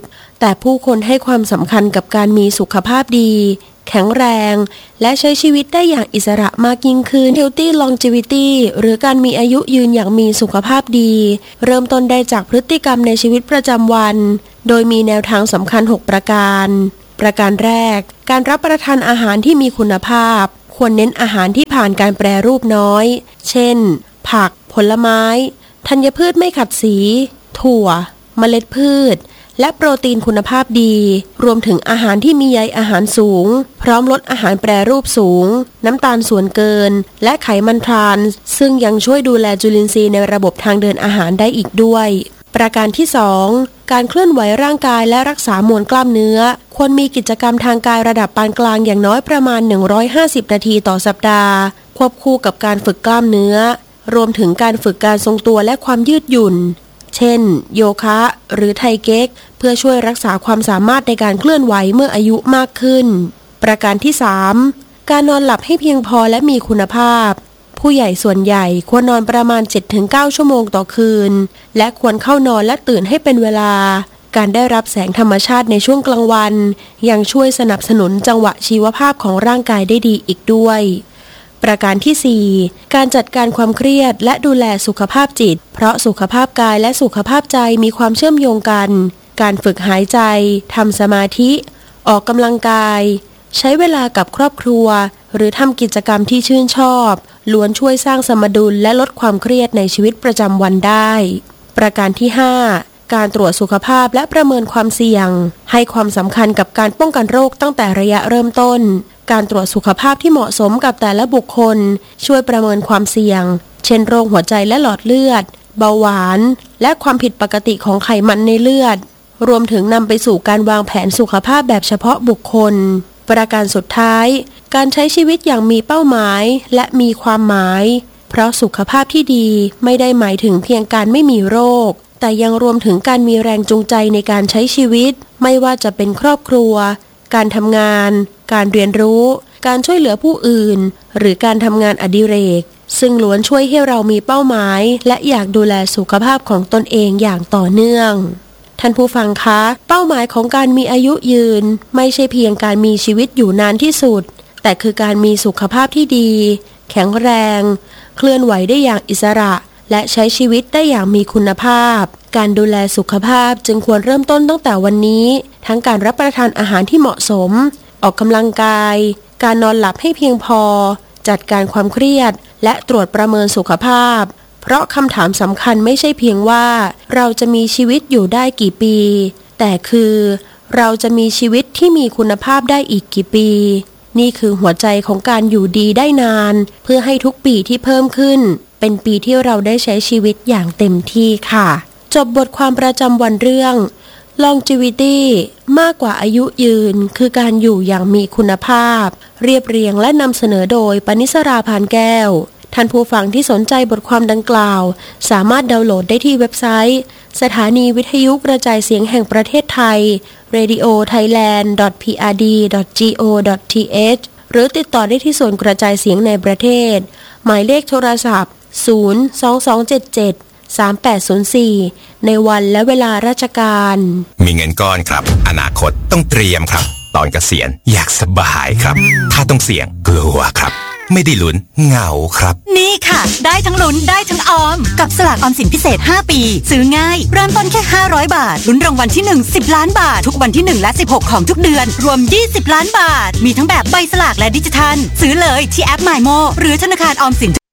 แต่ผู้คนให้ความสำคัญกับการมีสุขภาพดีแข็งแรงและใช้ชีวิตได้อย่างอิสระมากยิ่งขึ้น Healthy Longevity หรือการมีอายุยืนอย่างมีสุขภาพดีเริ่มต้นได้จากพฤติกรรมในชีวิตประจำวันโดยมีแนวทางสำคัญหกประการประการแรกการรับประทานอาหารที่มีคุณภาพควรเน้นอาหารที่ผ่านการแปรรูปน้อยเช่นผักผลไม้ธัญพืชไม่ขัดสีถั่วเมล็ดพืชและโปรตีนคุณภาพดีรวมถึงอาหารที่มีใยอาหารสูงพร้อมลดอาหารแปรรูปสูงน้ำตาลส่วนเกินและไขมันทรานส์ซึ่งยังช่วยดูแลจุลินทรีย์ในระบบทางเดินอาหารได้อีกด้วยประการที่สองการเคลื่อนไหวร่างกายและรักษามวลกล้ามเนื้อควรมีกิจกรรมทางกายระดับปานกลางอย่างน้อยประมาณหนึ่งร้อยห้าสิบนาทีต่อสัปดาห์ควบคู่กับการฝึกกล้ามเนื้อรวมถึงการฝึกการทรงตัวและความยืดหยุ่นเช่นโยคะหรือไทเก๊กเพื่อช่วยรักษาความสามารถในการเคลื่อนไหวเมื่ออายุมากขึ้นประการที่สามการนอนหลับให้เพียงพอและมีคุณภาพผู้ใหญ่ส่วนใหญ่ควรนอนประมาณ เจ็ดถึงเก้า ชั่วโมงต่อคืนและควรเข้านอนและตื่นให้เป็นเวลาการได้รับแสงธรรมชาติในช่วงกลางวันยังช่วยสนับสนุนจังหวะชีวภาพของร่างกายได้ดีอีกด้วยประการที่สี่การจัดการความเครียดและดูแลสุขภาพจิตเพราะสุขภาพกายและสุขภาพใจมีความเชื่อมโยงกันการฝึกหายใจทำสมาธิออกกำลังกายใช้เวลากับครอบครัวหรือทำกิจกรรมที่ชื่นชอบล้วนช่วยสร้างสมดุลและลดความเครียดในชีวิตประจำวันได้ประการที่ห้าการตรวจสุขภาพและประเมินความเสี่ยงให้ความสำคัญกับการป้องกันโรคตั้งแต่ระยะเริ่มต้นการตรวจสุขภาพที่เหมาะสมกับแต่ละบุคคลช่วยประเมินความเสี่ยงเช่นโรคหัวใจและหลอดเลือดเบาหวานและความผิดปกติของไขมันในเลือดรวมถึงนำไปสู่การวางแผนสุขภาพแบบเฉพาะบุคคลประการสุดท้ายการใช้ชีวิตอย่างมีเป้าหมายและมีความหมายเพราะสุขภาพที่ดีไม่ได้หมายถึงเพียงการไม่มีโรคแต่ยังรวมถึงการมีแรงจูงใจในการใช้ชีวิตไม่ว่าจะเป็นครอบครัวการทำงานการเรียนรู้การช่วยเหลือผู้อื่นหรือการทำงานอดิเรกซึ่งล้วนช่วยให้เรามีเป้าหมายและอยากดูแลสุขภาพของตนเองอย่างต่อเนื่องท่านผู้ฟังคะเป้าหมายของการมีอายุยืนไม่ใช่เพียงการมีชีวิตอยู่นานที่สุดแต่คือการมีสุขภาพที่ดีแข็งแรงเคลื่อนไหวได้อย่างอิสระและใช้ชีวิตได้อย่างมีคุณภาพการดูแลสุขภาพจึงควรเริ่มต้นตั้งแต่วันนี้ทั้งการรับประทานอาหารที่เหมาะสมออกกำลังกายการนอนหลับให้เพียงพอจัดการความเครียดและตรวจประเมินสุขภาพเพราะคำถามสำคัญไม่ใช่เพียงว่าเราจะมีชีวิตอยู่ได้กี่ปีแต่คือเราจะมีชีวิตที่มีคุณภาพได้อีกกี่ปีนี่คือหัวใจของการอยู่ดีได้นานเพื่อให้ทุกปีที่เพิ่มขึ้นเป็นปีที่เราได้ใช้ชีวิตอย่างเต็มที่ค่ะจบบทความประจำวันเรื่อง Longevity มากกว่าอายุยืนคือการอยู่อย่างมีคุณภาพเรียบเรียงและนำเสนอโดยปณิสราพานแก้วท่านผู้ฟังที่สนใจบทความดังกล่าวสามารถดาวน์โหลดได้ที่เว็บไซต์สถานีวิทยุกระจายเสียงแห่งประเทศไทย เรดิโอไทยแลนด์ ดอท พี อาร์ ดี ดอท จี โอ ดอท ที เอช หรือติดต่อได้ที่ส่วนกระจายเสียงในประเทศหมายเลขโทรศัพท์ศูนย์ สอง สอง เจ็ด เจ็ด สาม แปด ศูนย์ สี่ในวันและเวลาราชการมีเงินก้อนครับอนาคตต้องเตรียมครับตอนเกษียณอยากสบายครับถ้าต้องเสี่ยงกลัวครับไม่ได้ลุ้นเหงาครับนี่ค่ะได้ทั้งลุ้นได้ทั้งออมกับสลากออมสินพิเศษห้าปีซื้อง่ายเริ่มต้นแค่ห้าร้อยบาทลุ้นรางวัลที่หนึ่ง สิบล้านบาททุกวันที่หนึ่งและสิบหกของทุกเดือนรวมยี่สิบล้านบาทมีทั้งแบบใบสลากและดิจิทัลซื้อเลยที่แอป มายโม หรือธนาคารออมสิน